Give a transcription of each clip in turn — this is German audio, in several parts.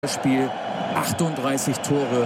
Spiel 38 Tore,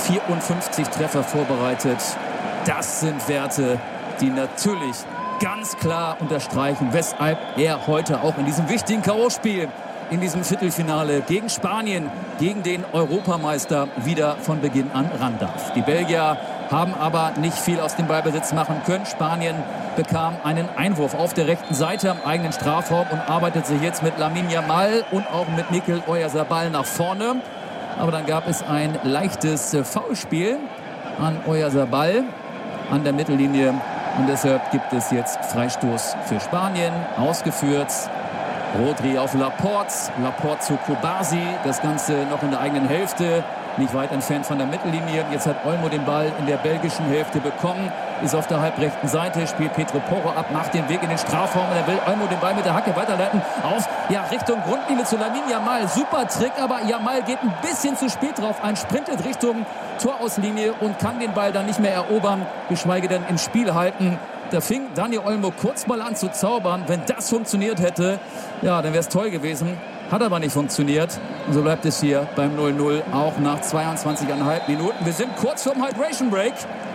54 Treffer vorbereitet. Das sind Werte, die natürlich ganz klar unterstreichen, weshalb er heute auch in diesem wichtigen K.O.-Spiel, in diesem Viertelfinale gegen Spanien, gegen den Europameister wieder von Beginn an ran darf. Die Belgier haben aber nicht viel aus dem Ballbesitz machen können. Spanien bekam einen Einwurf auf der rechten Seite am eigenen Strafraum und arbeitet sich jetzt mit Lamine Yamal und auch mit Mikel Oyarzabal nach vorne. Aber dann gab es ein leichtes Foulspiel an Oyarzabal an der Mittellinie. Und deshalb gibt es jetzt Freistoß für Spanien, ausgeführt. Rodri auf Laporte, Laporte zu Koubarsi, das Ganze noch in der eigenen Hälfte, nicht weit entfernt von der Mittellinie. Jetzt hat Olmo den Ball in der belgischen Hälfte bekommen, ist auf der halbrechten Seite, spielt Pedro Porro ab, macht den Weg in den Strafraum und er will Olmo den Ball mit der Hacke weiterleiten auf, Richtung Grundlinie zu Lamine Yamal. Super Trick, aber Yamal geht ein bisschen zu spät drauf ein, sprintet Richtung Torauslinie und kann den Ball dann nicht mehr erobern, geschweige denn im Spiel halten. Da fing Dani Olmo kurz mal an zu zaubern. Wenn das funktioniert hätte, dann wäre es toll gewesen. Hat aber nicht funktioniert. Und so bleibt es hier beim 0-0, auch nach 22,5 Minuten. Wir sind kurz vorm Hydration Break.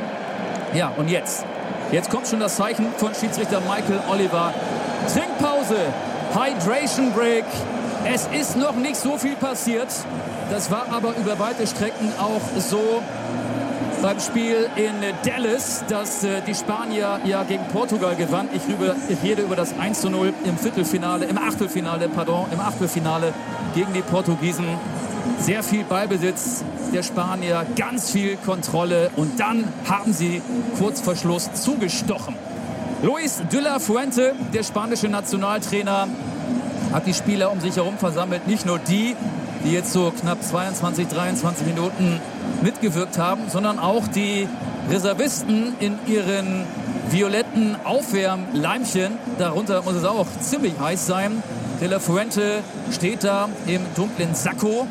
Ja, und jetzt kommt schon das Zeichen von Schiedsrichter Michael Oliver. Trinkpause, Hydration Break. Es ist noch nicht so viel passiert. Das war aber über weite Strecken auch so beim Spiel in Dallas, dass die Spanier gegen Portugal gewann. Ich rede über das 1:0 im Achtelfinale gegen die Portugiesen. Sehr viel Ballbesitz der Spanier, ganz viel Kontrolle und dann haben sie kurz vor Schluss zugestochen. Luis de la Fuente, der spanische Nationaltrainer, hat die Spieler um sich herum versammelt. Nicht nur die jetzt so knapp 22, 23 Minuten mitgewirkt haben, sondern auch die Reservisten in ihren violetten Aufwärmleimchen. Darunter muss es auch ziemlich heiß sein. De la Fuente steht da im dunklen Sakko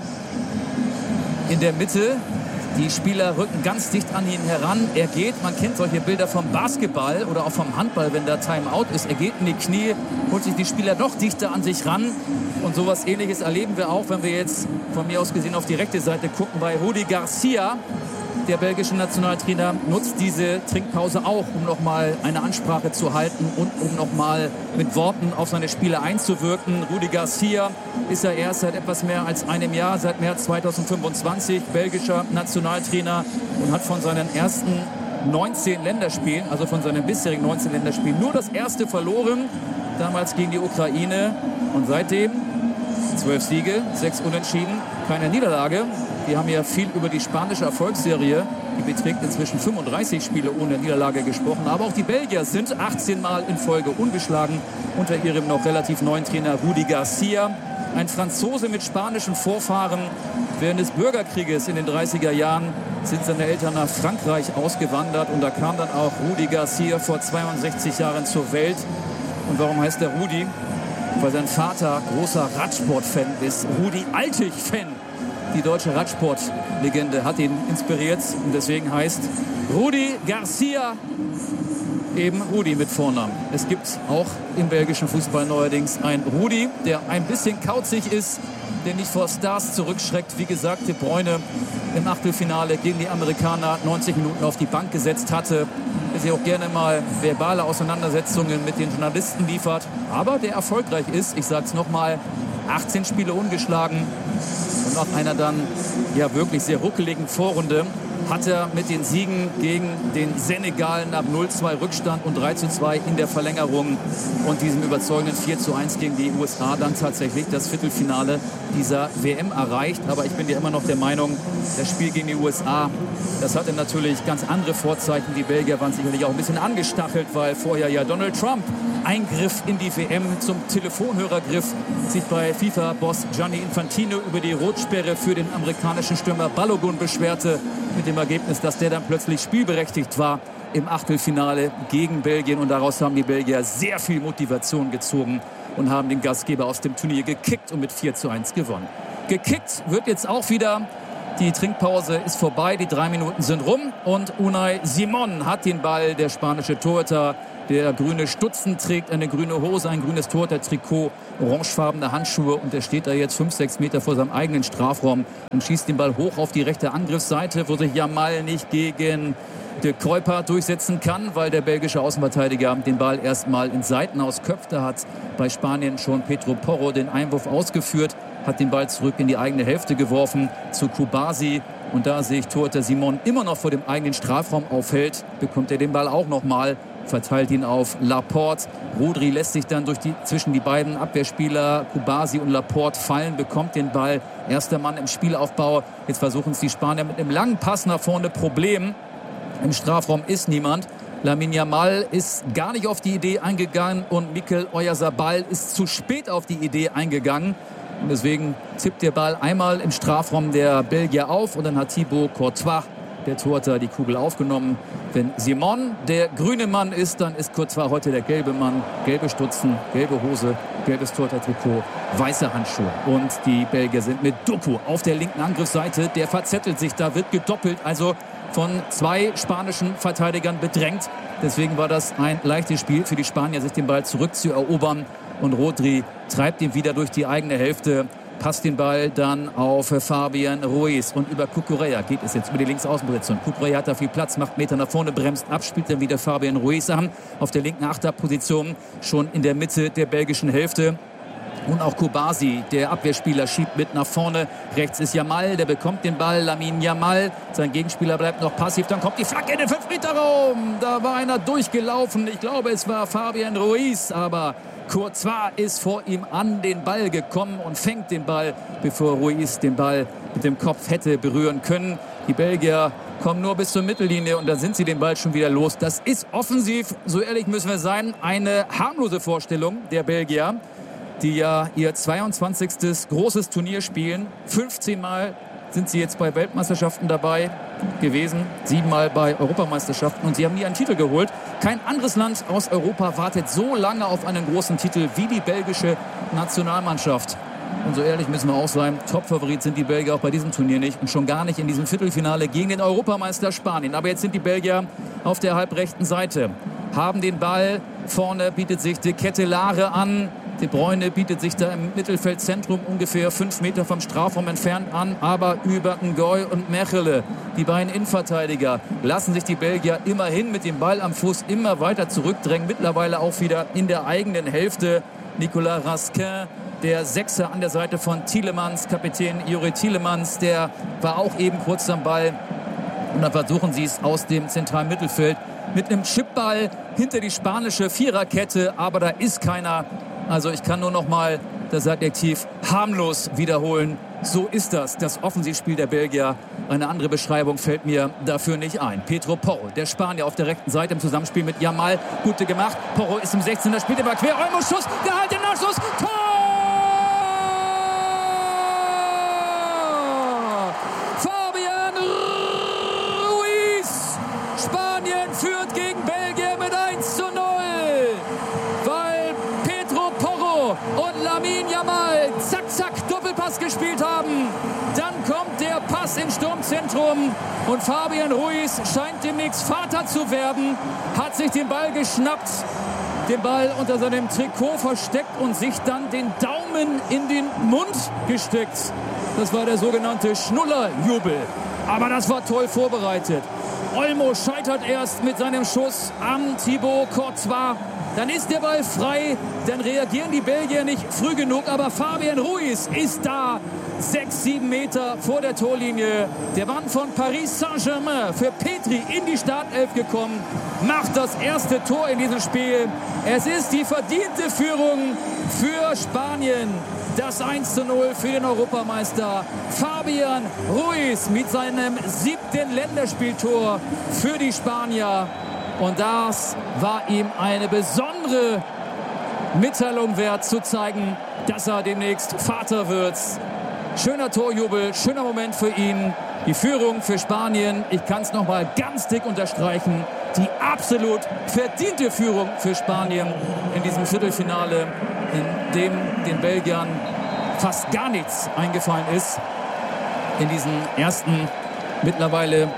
in der Mitte. Die Spieler rücken ganz dicht an ihn heran. Er geht, man kennt solche Bilder vom Basketball oder auch vom Handball, wenn da Timeout ist. Er geht in die Knie, holt sich die Spieler doch dichter an sich ran. Und sowas Ähnliches erleben wir auch, wenn wir jetzt von mir aus gesehen auf die rechte Seite gucken. Bei Rudi Garcia, der belgische Nationaltrainer, nutzt diese Trinkpause auch, um nochmal eine Ansprache zu halten und um nochmal mit Worten auf seine Spieler einzuwirken. Rudi Garcia ist ja erst seit etwas mehr als einem Jahr, seit März 2025, belgischer Nationaltrainer und hat von seinen ersten 19 Länderspielen, also von seinen bisherigen 19 Länderspielen, nur das erste verloren, damals gegen die Ukraine. Und seitdem 12 Siege, 6 Unentschieden, keine Niederlage. Wir haben ja viel über die spanische Erfolgsserie, die beträgt inzwischen 35 Spiele ohne Niederlage, gesprochen. Aber auch die Belgier sind 18 Mal in Folge ungeschlagen unter ihrem noch relativ neuen Trainer Rudi Garcia. Ein Franzose mit spanischen Vorfahren. Während des Bürgerkrieges in den 30er Jahren sind seine Eltern nach Frankreich ausgewandert. Und da kam dann auch Rudi Garcia vor 62 Jahren zur Welt. Und warum heißt er Rudi? Weil sein Vater großer Radsport-Fan ist. Rudi Altig-Fan. Die deutsche Radsportlegende hat ihn inspiriert. Und deswegen heißt Rudi Garcia eben Rudi mit Vornamen. Es gibt auch im belgischen Fußball neuerdings einen Rudi, der ein bisschen kauzig ist, der nicht vor Stars zurückschreckt. Wie gesagt, De Bruyne im Achtelfinale gegen die Amerikaner 90 Minuten auf die Bank gesetzt hatte. Der sich auch gerne mal verbale Auseinandersetzungen mit den Journalisten liefert. Aber der erfolgreich ist, ich sage es nochmal, 18 Spiele ungeschlagen. Und nach einer dann wirklich sehr ruckeligen Vorrunde hat er mit den Siegen gegen den Senegal nach 0-2 Rückstand und 3-2 in der Verlängerung und diesem überzeugenden 4-1 gegen die USA dann tatsächlich das Viertelfinale dieser WM erreicht. Aber ich bin ja immer noch der Meinung, das Spiel gegen die USA, das hatte natürlich ganz andere Vorzeichen. Die Belgier waren sicherlich auch ein bisschen angestachelt, weil vorher Donald Trump Eingriff in die WM zum Telefonhörergriff, sich bei FIFA-Boss Gianni Infantino über die Rotsperre für den amerikanischen Stürmer Balogun beschwerte, mit dem Ergebnis, dass der dann plötzlich spielberechtigt war im Achtelfinale gegen Belgien. Und daraus haben die Belgier sehr viel Motivation gezogen und haben den Gastgeber aus dem Turnier gekickt und mit 4-1 gewonnen. Gekickt wird jetzt auch wieder. Die Trinkpause ist vorbei, die 3 Minuten sind rum und Unai Simon hat den Ball, der spanische Torhüter, der grüne Stutzen trägt, eine grüne Hose, ein grünes Torhüter-Trikot, orangefarbene Handschuhe und der steht da jetzt 5-6 Meter vor seinem eigenen Strafraum und schießt den Ball hoch auf die rechte Angriffsseite, wo sich Yamal nicht gegen De Kuyper durchsetzen kann, weil der belgische Außenverteidiger den Ball erstmal ins Seitenaus köpft. Da hat bei Spanien schon Pedro Porro den Einwurf ausgeführt, hat den Ball zurück in die eigene Hälfte geworfen zu Kubasi. Und da sehe ich Torhüter Simon immer noch vor dem eigenen Strafraum aufhält, bekommt er den Ball auch nochmal, verteilt ihn auf Laporte. Rodri lässt sich dann zwischen die beiden Abwehrspieler Kubasi und Laporte fallen, bekommt den Ball. Erster Mann im Spielaufbau. Jetzt versuchen es die Spanier mit einem langen Pass nach vorne. Problem: im Strafraum ist niemand. Lamine Yamal ist gar nicht auf die Idee eingegangen und Mikel Oyarzabal ist zu spät auf die Idee eingegangen. Und deswegen tippt der Ball einmal im Strafraum der Belgier auf und dann hat Thibaut Courtois, der Torhüter, die Kugel aufgenommen. Wenn Simon der grüne Mann ist, dann ist Courtois heute der gelbe Mann. Gelbe Stutzen, gelbe Hose, gelbes Torhüter-Trikot, weiße Handschuhe. Und die Belgier sind mit Doku auf der linken Angriffsseite. Der verzettelt sich, da wird gedoppelt. Also von 2 spanischen Verteidigern bedrängt. Deswegen war das ein leichtes Spiel für die Spanier, sich den Ball zurückzuerobern. Und Rodri treibt ihn wieder durch die eigene Hälfte, passt den Ball dann auf Fabian Ruiz. Und über Cucurella geht es jetzt, über die Linksaußenposition. Cucurella hat da viel Platz, macht Meter nach vorne, bremst ab, spielt dann wieder Fabian Ruiz an. Auf der linken Achterposition, schon in der Mitte der belgischen Hälfte. Und auch Kubasi, der Abwehrspieler, schiebt mit nach vorne. Rechts ist Yamal, der bekommt den Ball. Lamine Yamal, sein Gegenspieler bleibt noch passiv. Dann kommt die Flanke in den 5-Meter-Raum. Da war einer durchgelaufen. Ich glaube, es war Fabian Ruiz. Aber Courtois ist vor ihm an den Ball gekommen und fängt den Ball, bevor Ruiz den Ball mit dem Kopf hätte berühren können. Die Belgier kommen nur bis zur Mittellinie und dann sind sie den Ball schon wieder los. Das ist offensiv, so ehrlich müssen wir sein, eine harmlose Vorstellung der Belgier, die ja ihr 22. großes Turnier spielen. 15 Mal sind sie jetzt bei Weltmeisterschaften dabei gewesen, 7 Mal bei Europameisterschaften und sie haben nie einen Titel geholt. Kein anderes Land aus Europa wartet so lange auf einen großen Titel wie die belgische Nationalmannschaft. Und so ehrlich müssen wir auch sein, Topfavorit sind die Belgier auch bei diesem Turnier nicht und schon gar nicht in diesem Viertelfinale gegen den Europameister Spanien. Aber jetzt sind die Belgier auf der halbrechten Seite, haben den Ball, vorne bietet sich De Ketelaere an. De Bruyne bietet sich da im Mittelfeldzentrum ungefähr 5 Meter vom Strafraum entfernt an, aber über Ngoy und Mechele, die beiden Innenverteidiger, lassen sich die Belgier immerhin mit dem Ball am Fuß immer weiter zurückdrängen, mittlerweile auch wieder in der eigenen Hälfte. Nicolas Raskin, der Sechser an der Seite von Tielemans, Kapitän Juri Tielemans, der war auch eben kurz am Ball. Und dann versuchen sie es aus dem zentralen Mittelfeld mit einem Chipball hinter die spanische Viererkette, aber da ist keiner. Also ich kann nur noch mal das Adjektiv harmlos wiederholen. So ist das Offensivspiel der Belgier. Eine andere Beschreibung fällt mir dafür nicht ein. Pedro Porro, der Spanier auf der rechten Seite im Zusammenspiel mit Yamal. Gute gemacht. Porro ist im 16er, spielt über quer. Olmo, Schuss, gehalten, Nachschuss, Tor! Fabian Ruiz! Spanien führt gegen Belgien mit 1:0. Und Lamine Yamal, zack, zack, Doppelpass gespielt haben. Dann kommt der Pass ins Sturmzentrum und Fabian Ruiz scheint demnächst Vater zu werden, hat sich den Ball geschnappt, den Ball unter seinem Trikot versteckt und sich dann den Daumen in den Mund gesteckt. Das war der sogenannte Schnullerjubel. Aber das war toll vorbereitet. Olmo scheitert erst mit seinem Schuss am Thibaut Courtois. Dann ist der Ball frei, dann reagieren die Belgier nicht früh genug, aber Fabian Ruiz ist da, 6-7 Meter vor der Torlinie. Der Mann von Paris Saint-Germain, für Petri in die Startelf gekommen, macht das erste Tor in diesem Spiel. Es ist die verdiente Führung für Spanien. Das 1:0 für den Europameister Fabian Ruiz mit seinem 7. Länderspieltor für die Spanier. Und das war ihm eine besondere Mitteilung wert, zu zeigen, dass er demnächst Vater wird. Schöner Torjubel, schöner Moment für ihn. Die Führung für Spanien, ich kann es noch mal ganz dick unterstreichen, die absolut verdiente Führung für Spanien in diesem Viertelfinale, in dem den Belgiern fast gar nichts eingefallen ist. In diesen ersten mittlerweile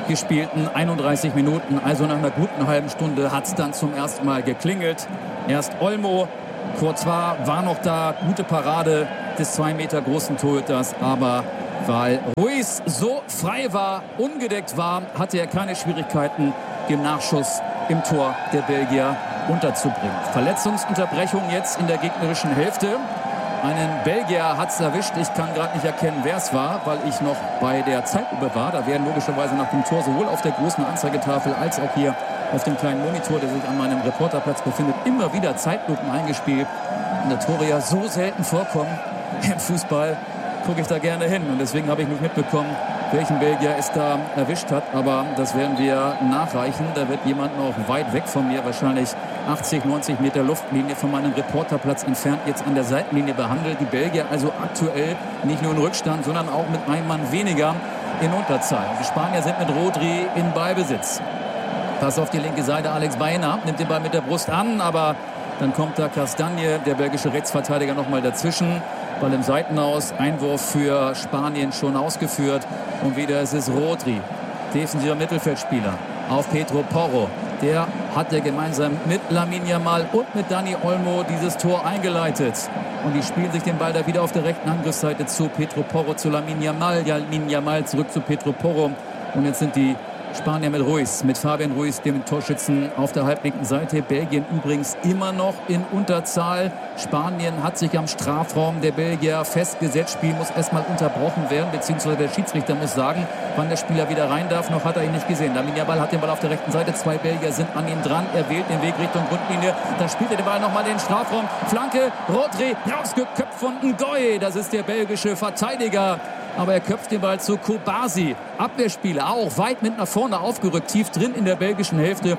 gespielten 31 Minuten. Also nach einer guten halben Stunde hat es dann zum ersten Mal geklingelt. Erst Olmo, Courtois war noch da, gute Parade des 2 Meter großen Torhüters, aber weil Ruiz so frei war, ungedeckt war, hatte er keine Schwierigkeiten, den Nachschuss im Tor der Belgier unterzubringen. Verletzungsunterbrechung jetzt in der gegnerischen Hälfte. Einen Belgier hat es erwischt. Ich kann gerade nicht erkennen, wer es war, weil ich noch bei der Zeitlupe war. Da werden logischerweise nach dem Tor sowohl auf der großen Anzeigetafel als auch hier auf dem kleinen Monitor, der sich an meinem Reporterplatz befindet, immer wieder Zeitlupen eingespielt. Und der Tore ja so selten vorkommen im Fußball, gucke ich da gerne hin. Und deswegen habe ich nicht mitbekommen, welchen Belgier es da erwischt hat. Aber das werden wir nachreichen. Da wird jemand noch weit weg von mir, wahrscheinlich 80, 90 Meter Luftlinie von meinem Reporterplatz entfernt, jetzt an der Seitenlinie behandelt. Die Belgier also aktuell nicht nur in Rückstand, sondern auch mit einem Mann weniger in Unterzahl. Die Spanier sind mit Rodri in Ballbesitz. Pass auf die linke Seite, Alex Baena nimmt den Ball mit der Brust an, aber dann kommt da Castagne, der belgische Rechtsverteidiger, nochmal dazwischen. Ball im Seitenaus, Einwurf für Spanien schon ausgeführt. Und wieder ist es Rodri, defensiver Mittelfeldspieler, auf Pedro Porro. Der hat ja gemeinsam mit Lamine Yamal und mit Dani Olmo dieses Tor eingeleitet. Und die spielen sich den Ball da wieder auf der rechten Angriffsseite zu. Pedro Porro zu Lamine Yamal, Lamine Yamal zurück zu Pedro Porro. Und jetzt sind die Spanier mit Ruiz, mit Fabian Ruiz, dem Torschützen auf der halblinken Seite. Belgien übrigens immer noch in Unterzahl. Spanien hat sich am Strafraum der Belgier festgesetzt. Spiel muss erstmal unterbrochen werden, beziehungsweise der Schiedsrichter muss sagen, wann der Spieler wieder rein darf. Noch hat er ihn nicht gesehen. Lamine Yamal hat den Ball auf der rechten Seite. 2 Belgier sind an ihm dran. Er wählt den Weg Richtung Grundlinie. Da spielt er den Ball nochmal in den Strafraum. Flanke, Rodri, rausgeköpft von Ngoy. Das ist der belgische Verteidiger. Aber er köpft den Ball zu Kobasi. Abwehrspieler, auch weit mit nach vorne aufgerückt, tief drin in der belgischen Hälfte.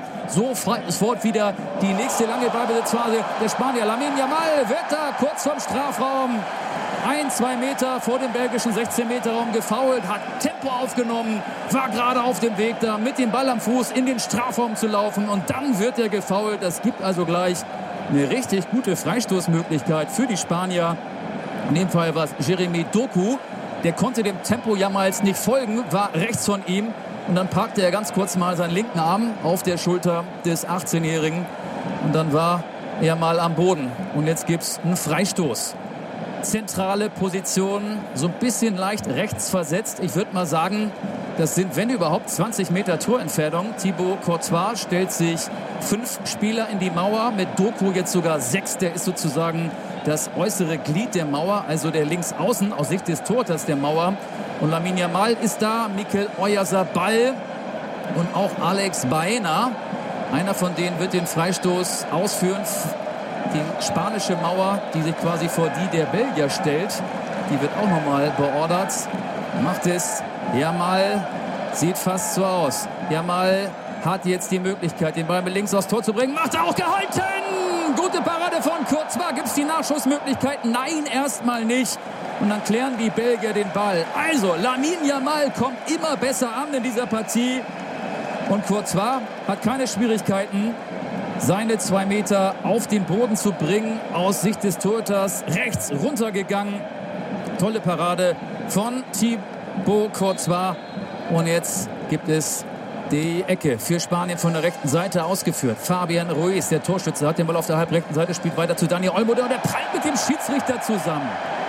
Sofort wieder die nächste lange Ballbesitzphase der Spanier. Lamine Yamal wird da kurz vom Strafraum 1-2 Meter vor dem belgischen 16-Meter-Raum gefoult, hat Tempo aufgenommen, war gerade auf dem Weg da mit dem Ball am Fuß in den Strafraum zu laufen und dann wird er gefoult. Das gibt also gleich eine richtig gute Freistoßmöglichkeit für die Spanier. In dem Fall war es Jeremy Doku. Der konnte dem Tempo Yamals nicht folgen, war rechts von ihm. Und dann parkte er ganz kurz mal seinen linken Arm auf der Schulter des 18-Jährigen. Und dann war er mal am Boden. Und jetzt gibt es einen Freistoß. Zentrale Position, so ein bisschen leicht rechts versetzt. Ich würde mal sagen, das sind, wenn überhaupt, 20 Meter Torentfernung. Thibaut Courtois stellt sich 5 Spieler in die Mauer. Mit Doku jetzt sogar 6. Der ist sozusagen das äußere Glied der Mauer, also der Linksaußen aus Sicht des Torhüters der Mauer. Und Lamine Yamal ist da, Mikel Oyarzabal und auch Alex Baena. Einer von denen wird den Freistoß ausführen. Die spanische Mauer, die sich quasi vor die der Belgier stellt, die wird auch nochmal beordert. Macht es Yamal, sieht fast so aus. Yamal hat jetzt die Möglichkeit, den Ball mit links aufs Tor zu bringen. Macht er auch, gehalten! Gute Parade von Courtois. Gibt es die Nachschussmöglichkeit? Nein, erstmal nicht. Und dann klären die Belgier den Ball. Also, Lamine Yamal kommt immer besser an in dieser Partie. Und Courtois hat keine Schwierigkeiten, seine 2 Meter auf den Boden zu bringen. Aus Sicht des Torhüters rechts runtergegangen. Tolle Parade von Thibaut Courtois. Und jetzt gibt es die Ecke für Spanien von der rechten Seite ausgeführt. Fabian Ruiz, der Torschütze, hat den Ball auf der halbrechten Seite, spielt weiter zu Dani Olmo. Und der prallt mit dem Schiedsrichter zusammen.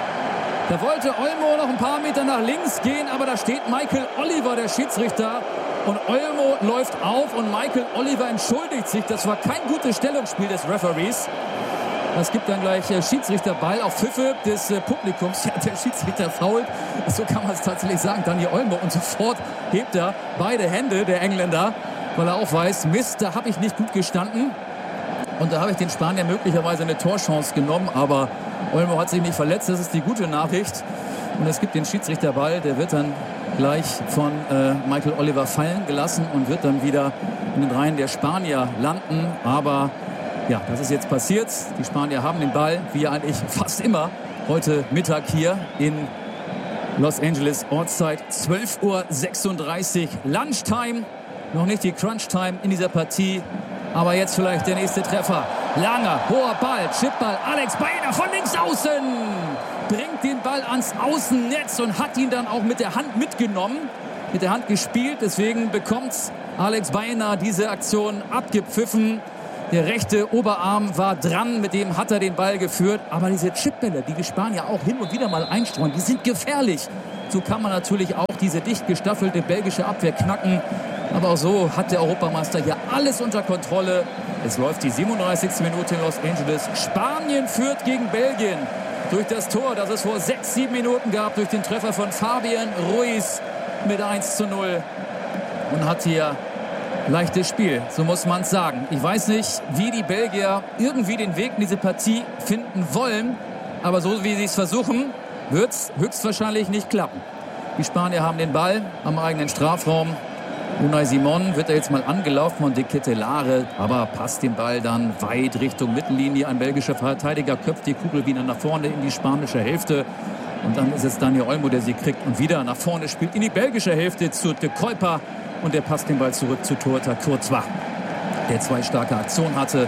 Da wollte Olmo noch ein paar Meter nach links gehen, aber da steht Michael Oliver, der Schiedsrichter. Und Olmo läuft auf und Michael Oliver entschuldigt sich. Das war kein gutes Stellungsspiel des Referees. Es gibt dann gleich Schiedsrichterball auf Pfiffe des Publikums. Ja, der Schiedsrichter fault, so kann man es tatsächlich sagen, Dani Olmo. Und sofort hebt er beide Hände, der Engländer, weil er auch weiß, Mist, da habe ich nicht gut gestanden. Und da habe ich den Spanier möglicherweise eine Torchance genommen. Aber Olmo hat sich nicht verletzt, das ist die gute Nachricht. Und es gibt den Schiedsrichterball, der wird dann gleich von Michael Oliver fallen gelassen und wird dann wieder in den Reihen der Spanier landen. Aber ja, das ist jetzt passiert. Die Spanier haben den Ball, wie eigentlich fast immer, heute Mittag hier in Los Angeles, Ortszeit 12:36 Uhr. Lunchtime, noch nicht die Crunchtime in dieser Partie. Aber jetzt vielleicht der nächste Treffer. Langer, hoher Ball, Chipball, Alex Baena von links außen. Bringt den Ball ans Außennetz und hat ihn dann auch mit der Hand mitgenommen. mit der Hand gespielt. Deswegen bekommt Alex Baena diese Aktion abgepfiffen. Der rechte Oberarm war dran, mit dem hat er den Ball geführt. Aber diese Chipbälle, die Spanier auch hin und wieder mal einstreuen, die sind gefährlich. So kann man natürlich auch diese dicht gestaffelte belgische Abwehr knacken. Aber auch so hat der Europameister hier alles unter Kontrolle. Es läuft die 37. Minute in Los Angeles. Spanien führt gegen Belgien durch das Tor, das es vor 6-7 Minuten gab, durch den Treffer von Fabian Ruiz mit 1:0. Und hat hier leichtes Spiel, so muss man es sagen. Ich weiß nicht, wie die Belgier irgendwie den Weg in diese Partie finden wollen. Aber so wie sie es versuchen, wird es höchstwahrscheinlich nicht klappen. Die Spanier haben den Ball am eigenen Strafraum. Unai Simon wird da jetzt mal angelaufen von De Ketelaere, aber passt den Ball dann weit Richtung Mittellinie. Ein belgischer Verteidiger köpft die Kugel wieder nach vorne in die spanische Hälfte. Und dann ist es Dani Olmo, der sie kriegt und wieder nach vorne spielt in die belgische Hälfte zu De Kuyper. Und der passt den Ball zurück zu Torhüter Courtois, der 2 starke Aktionen hatte.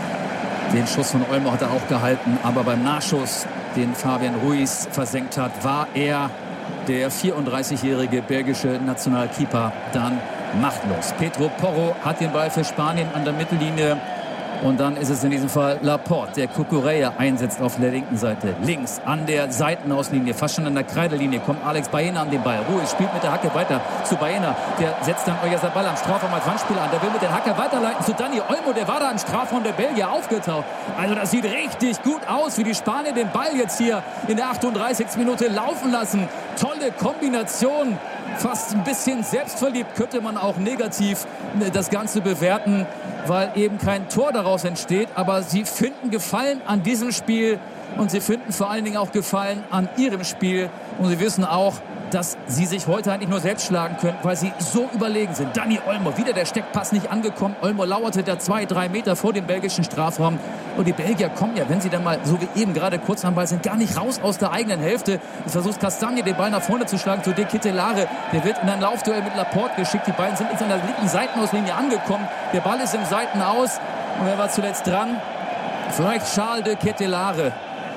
Den Schuss von Olmo hat er auch gehalten, aber beim Nachschuss, den Fabian Ruiz versenkt hat, war er, der 34-jährige belgische Nationalkeeper, dann machtlos. Pedro Porro hat den Ball für Spanien an der Mittellinie. Und dann ist es in diesem Fall Laporte, der Cucurella einsetzt auf der linken Seite. Links an der Seitenauslinie, fast schon an der Kreidelinie, kommt Alex Baena an den Ball. Ruiz spielt mit der Hacke weiter zu Baena. Der setzt dann Oyarzabal am Strafraum als Wandspieler an. Der will mit der Hacke weiterleiten zu Dani Olmo. Der war da im Strafraum der Belgier aufgetaucht. Also das sieht richtig gut aus, wie die Spanier den Ball jetzt hier in der 38. Minute laufen lassen. Tolle Kombination. Fast ein bisschen selbstverliebt könnte man auch negativ das Ganze bewerten, weil eben kein Tor daraus entsteht. Aber sie finden Gefallen an diesem Spiel und sie finden vor allen Dingen auch Gefallen an ihrem Spiel. Und sie wissen auch, dass sie sich heute eigentlich nur selbst schlagen können, weil sie so überlegen sind. Dani Olmo, wieder der Steckpass nicht angekommen. Olmo lauerte da 2-3 Meter vor dem belgischen Strafraum. Und die Belgier kommen ja, wenn sie dann mal, so wie eben gerade kurz am Ball sind, gar nicht raus aus der eigenen Hälfte. Es versucht Castagne, den Ball nach vorne zu schlagen zu De Ketelaere. Der wird in ein Laufduell mit Laporte geschickt. Die beiden sind jetzt an der linken Seitenauslinie angekommen. Der Ball ist im Seitenaus. Und wer war zuletzt dran? Vielleicht Charles De Ketelaere.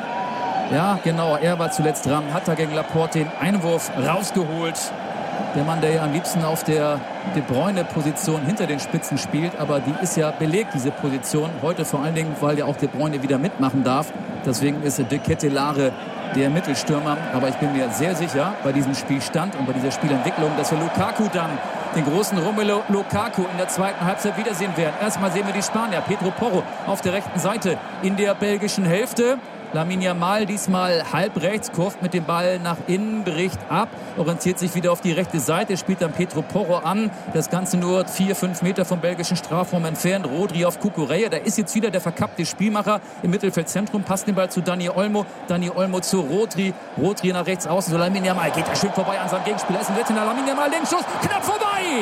Ja, genau, er war zuletzt dran, hat da gegen Laporte den Einwurf rausgeholt. Der Mann, der ja am liebsten auf der De Bruyne-Position hinter den Spitzen spielt, aber die ist ja belegt, diese Position. Heute vor allen Dingen, weil ja auch De Bruyne wieder mitmachen darf. Deswegen ist De Ketelaere der Mittelstürmer. Aber ich bin mir sehr sicher, bei diesem Spielstand und bei dieser Spielentwicklung, dass wir Lukaku dann, den großen Romelu Lukaku, in der zweiten Halbzeit wiedersehen werden. Erstmal sehen wir die Spanier. Pedro Porro auf der rechten Seite in der belgischen Hälfte. Lamine Yamal diesmal halb rechts, kurvt mit dem Ball nach innen, bricht ab, orientiert sich wieder auf die rechte Seite, spielt dann Pedro Porro an. Das Ganze nur 4-5 Meter vom belgischen Strafraum entfernt. Rodri auf Cucurella, da ist jetzt wieder der verkappte Spielmacher im Mittelfeldzentrum, passt den Ball zu Dani Olmo. Dani Olmo zu Rodri. Rodri nach rechts außen, so Lamine Yamal geht da schön vorbei an seinem Gegenspieler. Ist ein Wettiner, Lamine Yamal, den Schuss, knapp vorbei!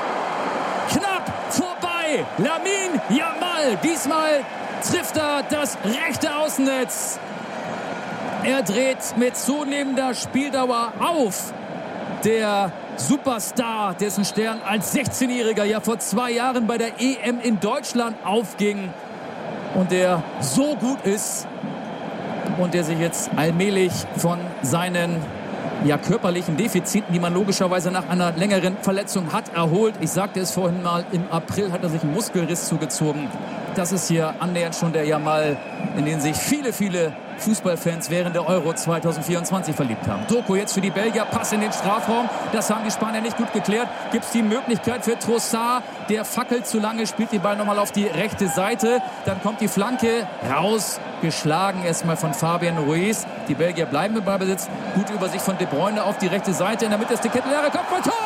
Knapp vorbei! Lamine Yamal, diesmal trifft er das rechte Außennetz. Er dreht mit zunehmender Spieldauer auf. Der Superstar, dessen Stern als 16-Jähriger ja vor 2 Jahren bei der EM in Deutschland aufging und der so gut ist und der sich jetzt allmählich von seinen körperlichen Defiziten, die man logischerweise nach einer längeren Verletzung hat, erholt. Ich sagte es vorhin mal, im April hat er sich einen Muskelriss zugezogen. Das ist hier annähernd schon der Yamal, in den sich viele, viele Fußballfans während der Euro 2024 verliebt haben. Doku jetzt für die Belgier, Pass in den Strafraum. Das haben die Spanier nicht gut geklärt. Gibt es die Möglichkeit für Trossard, der fackelt zu lange, spielt den Ball nochmal auf die rechte Seite. Dann kommt die Flanke raus, geschlagen erstmal von Fabian Ruiz. Die Belgier bleiben im Ballbesitz. Gute Übersicht von De Bruyne auf die rechte Seite. In der Mitte ist De Ketelaere, Kopfball, Tor!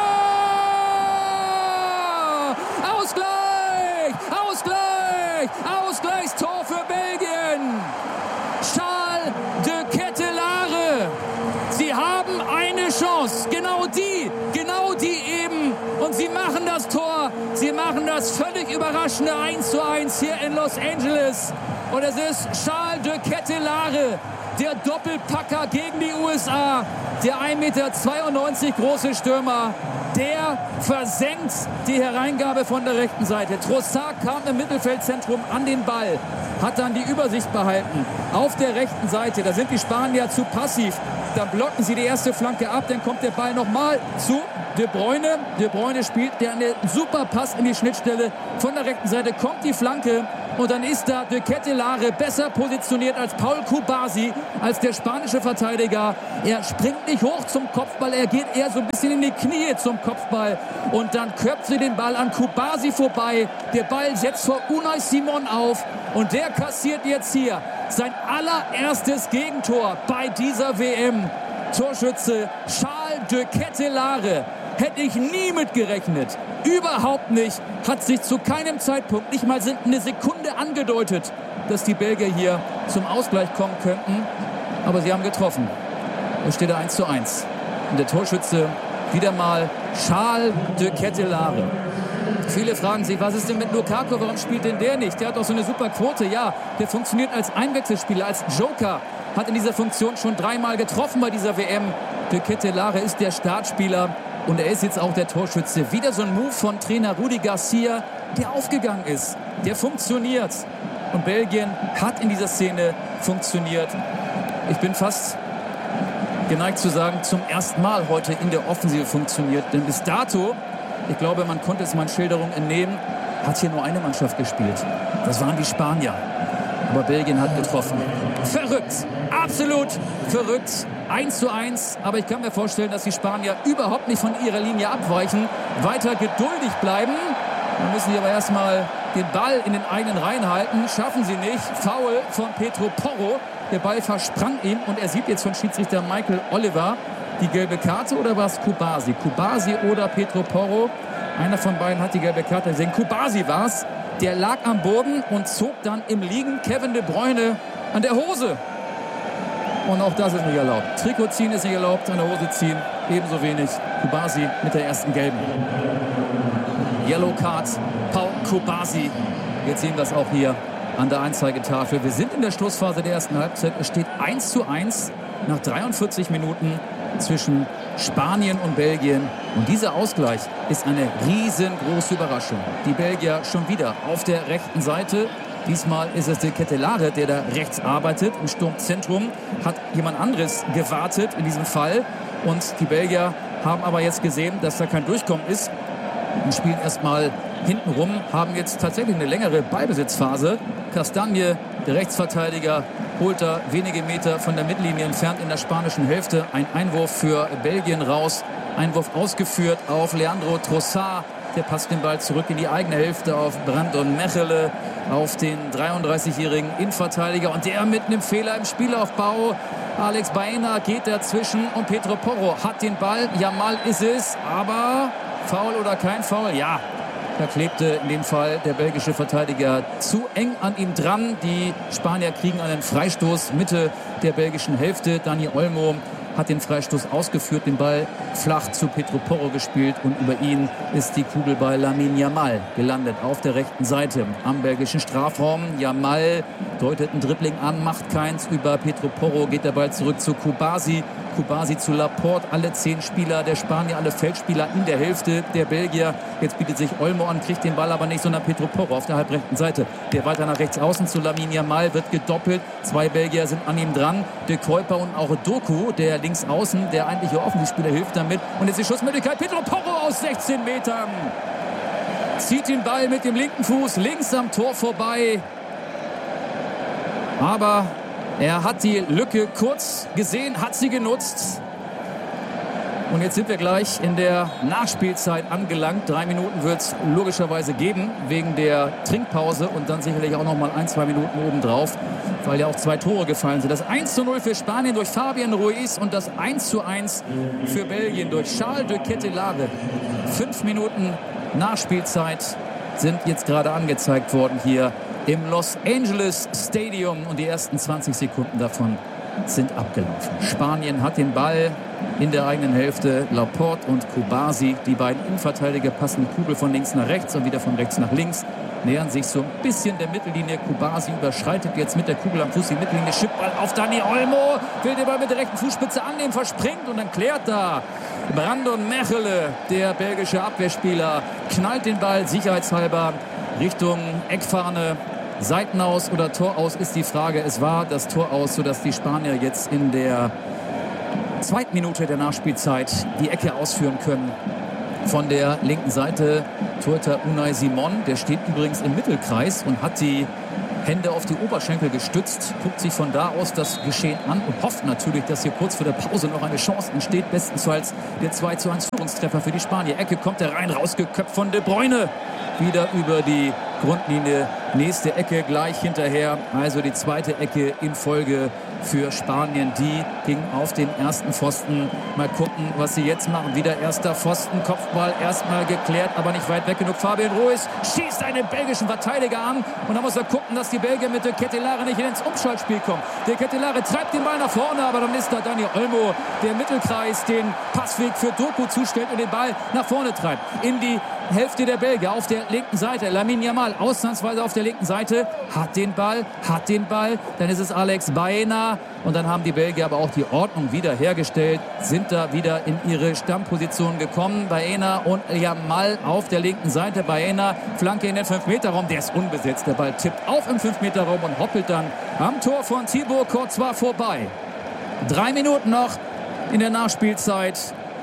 Ausgleichstor für Belgien. Charles De Ketelaere. Sie haben eine Chance. Genau die eben. Und sie machen das Tor. Sie machen das völlig überraschende 1:1 hier in Los Angeles. Und es ist Charles De Ketelaere, der Doppelpacker gegen die USA. Der 1,92 Meter große Stürmer. Der versenkt die Hereingabe von der rechten Seite. Trossard kam im Mittelfeldzentrum an den Ball, hat dann die Übersicht behalten. Auf der rechten Seite, da sind die Spanier zu passiv. Dann blocken sie die erste Flanke ab, dann kommt der Ball nochmal zu De Bruyne. De Bruyne spielt der eine super Pass in die Schnittstelle. Von der rechten Seite kommt die Flanke und dann ist da De Ketelaere besser positioniert als Paul Kubasi, als der spanische Verteidiger. Er springt nicht hoch zum Kopfball, er geht eher so ein bisschen in die Knie zum Kopfball und dann köpft sie den Ball an Kubasi vorbei. Der Ball setzt vor Unai Simon auf und der kassiert jetzt hier sein allererstes Gegentor bei dieser WM. Torschütze Charles De Ketelaere. Hätte ich nie mitgerechnet. Überhaupt nicht. Hat sich zu keinem Zeitpunkt, nicht mal eine Sekunde angedeutet, dass die Belgier hier zum Ausgleich kommen könnten. Aber sie haben getroffen. Es steht 1:1. Und der Torschütze wieder mal Charles De Ketelaere. Viele fragen sich, was ist denn mit Lukaku? Warum spielt denn der nicht? Der hat doch so eine super Quote. Ja, der funktioniert als Einwechselspieler, als Joker. Hat in dieser Funktion schon 3-mal getroffen bei dieser WM. De Ketelaere ist der Startspieler und er ist jetzt auch der Torschütze. Wieder so ein Move von Trainer Rudi Garcia, der aufgegangen ist, der funktioniert. Und Belgien hat in dieser Szene funktioniert. Ich bin fast geneigt zu sagen, zum ersten Mal heute in der Offensive funktioniert. Denn bis dato, ich glaube, man konnte es meinen Schilderungen entnehmen, hat hier nur eine Mannschaft gespielt. Das waren die Spanier. Aber Belgien hat getroffen. Verrückt, absolut verrückt. 1:1. Aber ich kann mir vorstellen, dass die Spanier überhaupt nicht von ihrer Linie abweichen, weiter geduldig bleiben. Dann müssen sie aber erstmal den Ball in den eigenen Reihen halten. Schaffen sie nicht. Foul von Pedro Porro. Der Ball versprang ihm und er sieht jetzt von Schiedsrichter Michael Oliver die gelbe Karte, oder war es Kubasi? Kubasi oder Pedro Porro? Einer von beiden hat die gelbe Karte gesehen. Kubasi war es. Der lag am Boden und zog dann im Liegen Kevin De Bruyne an der Hose. Und auch das ist nicht erlaubt. Trikot ziehen ist nicht erlaubt, an der Hose ziehen ebenso wenig. Kubasi mit der ersten gelben. Yellow Card, Paul Kubasi. Jetzt sehen wir es auch hier an der Anzeigetafel. Wir sind in der Schlussphase der ersten Halbzeit. Es steht 1:1 nach 43 Minuten zwischen Spanien und Belgien. Und dieser Ausgleich ist eine riesengroße Überraschung. Die Belgier schon wieder auf der rechten Seite. Diesmal ist es De Ketelaere, der da rechts arbeitet. Im Sturmzentrum hat jemand anderes gewartet in diesem Fall. Und die Belgier haben aber jetzt gesehen, dass da kein Durchkommen ist. Und spielen erstmal hintenrum, haben jetzt tatsächlich eine längere Ballbesitzphase. Castagne, der Rechtsverteidiger, holt da wenige Meter von der Mittellinie entfernt in der spanischen Hälfte. Ein Einwurf für Belgien raus. Einwurf ausgeführt auf Leandro Trossard. Der passt den Ball zurück in die eigene Hälfte auf Brandon Mechelen, auf den 33-jährigen Innenverteidiger. Und der mit einem Fehler im Spielaufbau. Alex Baena geht dazwischen und Pedro Porro hat den Ball. Yamal ist es, aber Foul oder kein Foul? Ja. Da klebte in dem Fall der belgische Verteidiger zu eng an ihm dran. Die Spanier kriegen einen Freistoß Mitte der belgischen Hälfte. Dani Olmo hat den Freistoß ausgeführt, den Ball flach zu Pedro Porro gespielt und über ihn ist die Kugel bei Lamine Yamal gelandet auf der rechten Seite am belgischen Strafraum. Yamal deutet ein Dribbling an, macht keins. Über Pedro Porro geht der Ball zurück zu Kubasi. Kubasi zu Laporte, alle 10 Spieler der Spanier, alle Feldspieler in der Hälfte der Belgier. Jetzt bietet sich Olmo an, kriegt den Ball aber nicht, sondern Pedro Porro auf der halbrechten Seite. Der weiter nach rechts außen zu Lamine Yamal, wird gedoppelt. 2 Belgier sind an ihm dran. De Kuyper und auch Doku, der links außen, der eigentliche Offensivspieler, hilft damit. Und jetzt die Schussmöglichkeit. Pedro Porro aus 16 Metern. Zieht den Ball mit dem linken Fuß links am Tor vorbei. Aber er hat die Lücke kurz gesehen, hat sie genutzt. Und jetzt sind wir gleich in der Nachspielzeit angelangt. 3 Minuten wird es logischerweise geben, wegen der Trinkpause. Und dann sicherlich auch noch mal 1-2 Minuten obendrauf, weil ja auch 2 Tore gefallen sind. Das 1:0 für Spanien durch Fabian Ruiz und das 1:1 für Belgien durch Charles De Ketelaere. 5 Minuten Nachspielzeit sind jetzt gerade angezeigt worden hier im Los Angeles Stadium und die ersten 20 Sekunden davon sind abgelaufen. Spanien hat den Ball in der eigenen Hälfte. Laporte und Kubasi, die beiden Innenverteidiger, passen die Kugel von links nach rechts und wieder von rechts nach links. Nähern sich so ein bisschen der Mittellinie. Kubasi überschreitet jetzt mit der Kugel am Fuß die Mittellinie. Schippball auf Dani Olmo. Will den Ball mit der rechten Fußspitze annehmen, verspringt und dann klärt da Brandon Mechelen, der belgische Abwehrspieler, knallt den Ball sicherheitshalber Richtung Eckfahne. Seitenaus oder Tor aus ist die Frage. Es war das Tor aus, sodass die Spanier jetzt in der zweiten Minute der Nachspielzeit die Ecke ausführen können. Von der linken Seite Torhüter Unai Simon, der steht übrigens im Mittelkreis und hat die Hände auf die Oberschenkel gestützt, guckt sich von da aus das Geschehen an und hofft natürlich, dass hier kurz vor der Pause noch eine Chance entsteht. Bestenfalls der 2:1 Führungstreffer für die Spanier. Ecke kommt er rein, rausgeköpft von De Bruyne. Wieder über die Grundlinie. Nächste Ecke gleich hinterher. Also die zweite Ecke in Folge für Spanien. Die ging auf den ersten Pfosten. Mal gucken, was sie jetzt machen. Wieder erster Pfosten. Kopfball erstmal geklärt, aber nicht weit weg genug. Fabian Ruiz schießt einen belgischen Verteidiger an. Und da muss er gucken, dass die Belgier mit De Ketelaere nicht ins Umschaltspiel kommen. De Ketelaere treibt den Ball nach vorne, aber dann ist da Dani Olmo, der Mittelkreis den Passweg für Doku zustellt und den Ball nach vorne treibt. In die Hälfte der Belgier auf der linken Seite. Lamine Yamal ausnahmsweise auf der linken Seite. Hat den Ball. Dann ist es Alex Baena. Und dann haben die Belgier aber auch die Ordnung wieder hergestellt. Sind da wieder in ihre Stammposition gekommen. Baena und Yamal auf der linken Seite. Baena, Flanke in den 5-Meter-Raum. Der ist unbesetzt. Der Ball tippt auf im 5-Meter-Raum und hoppelt dann am Tor von Thibaut Courtois vorbei. 3 Minuten noch in der Nachspielzeit.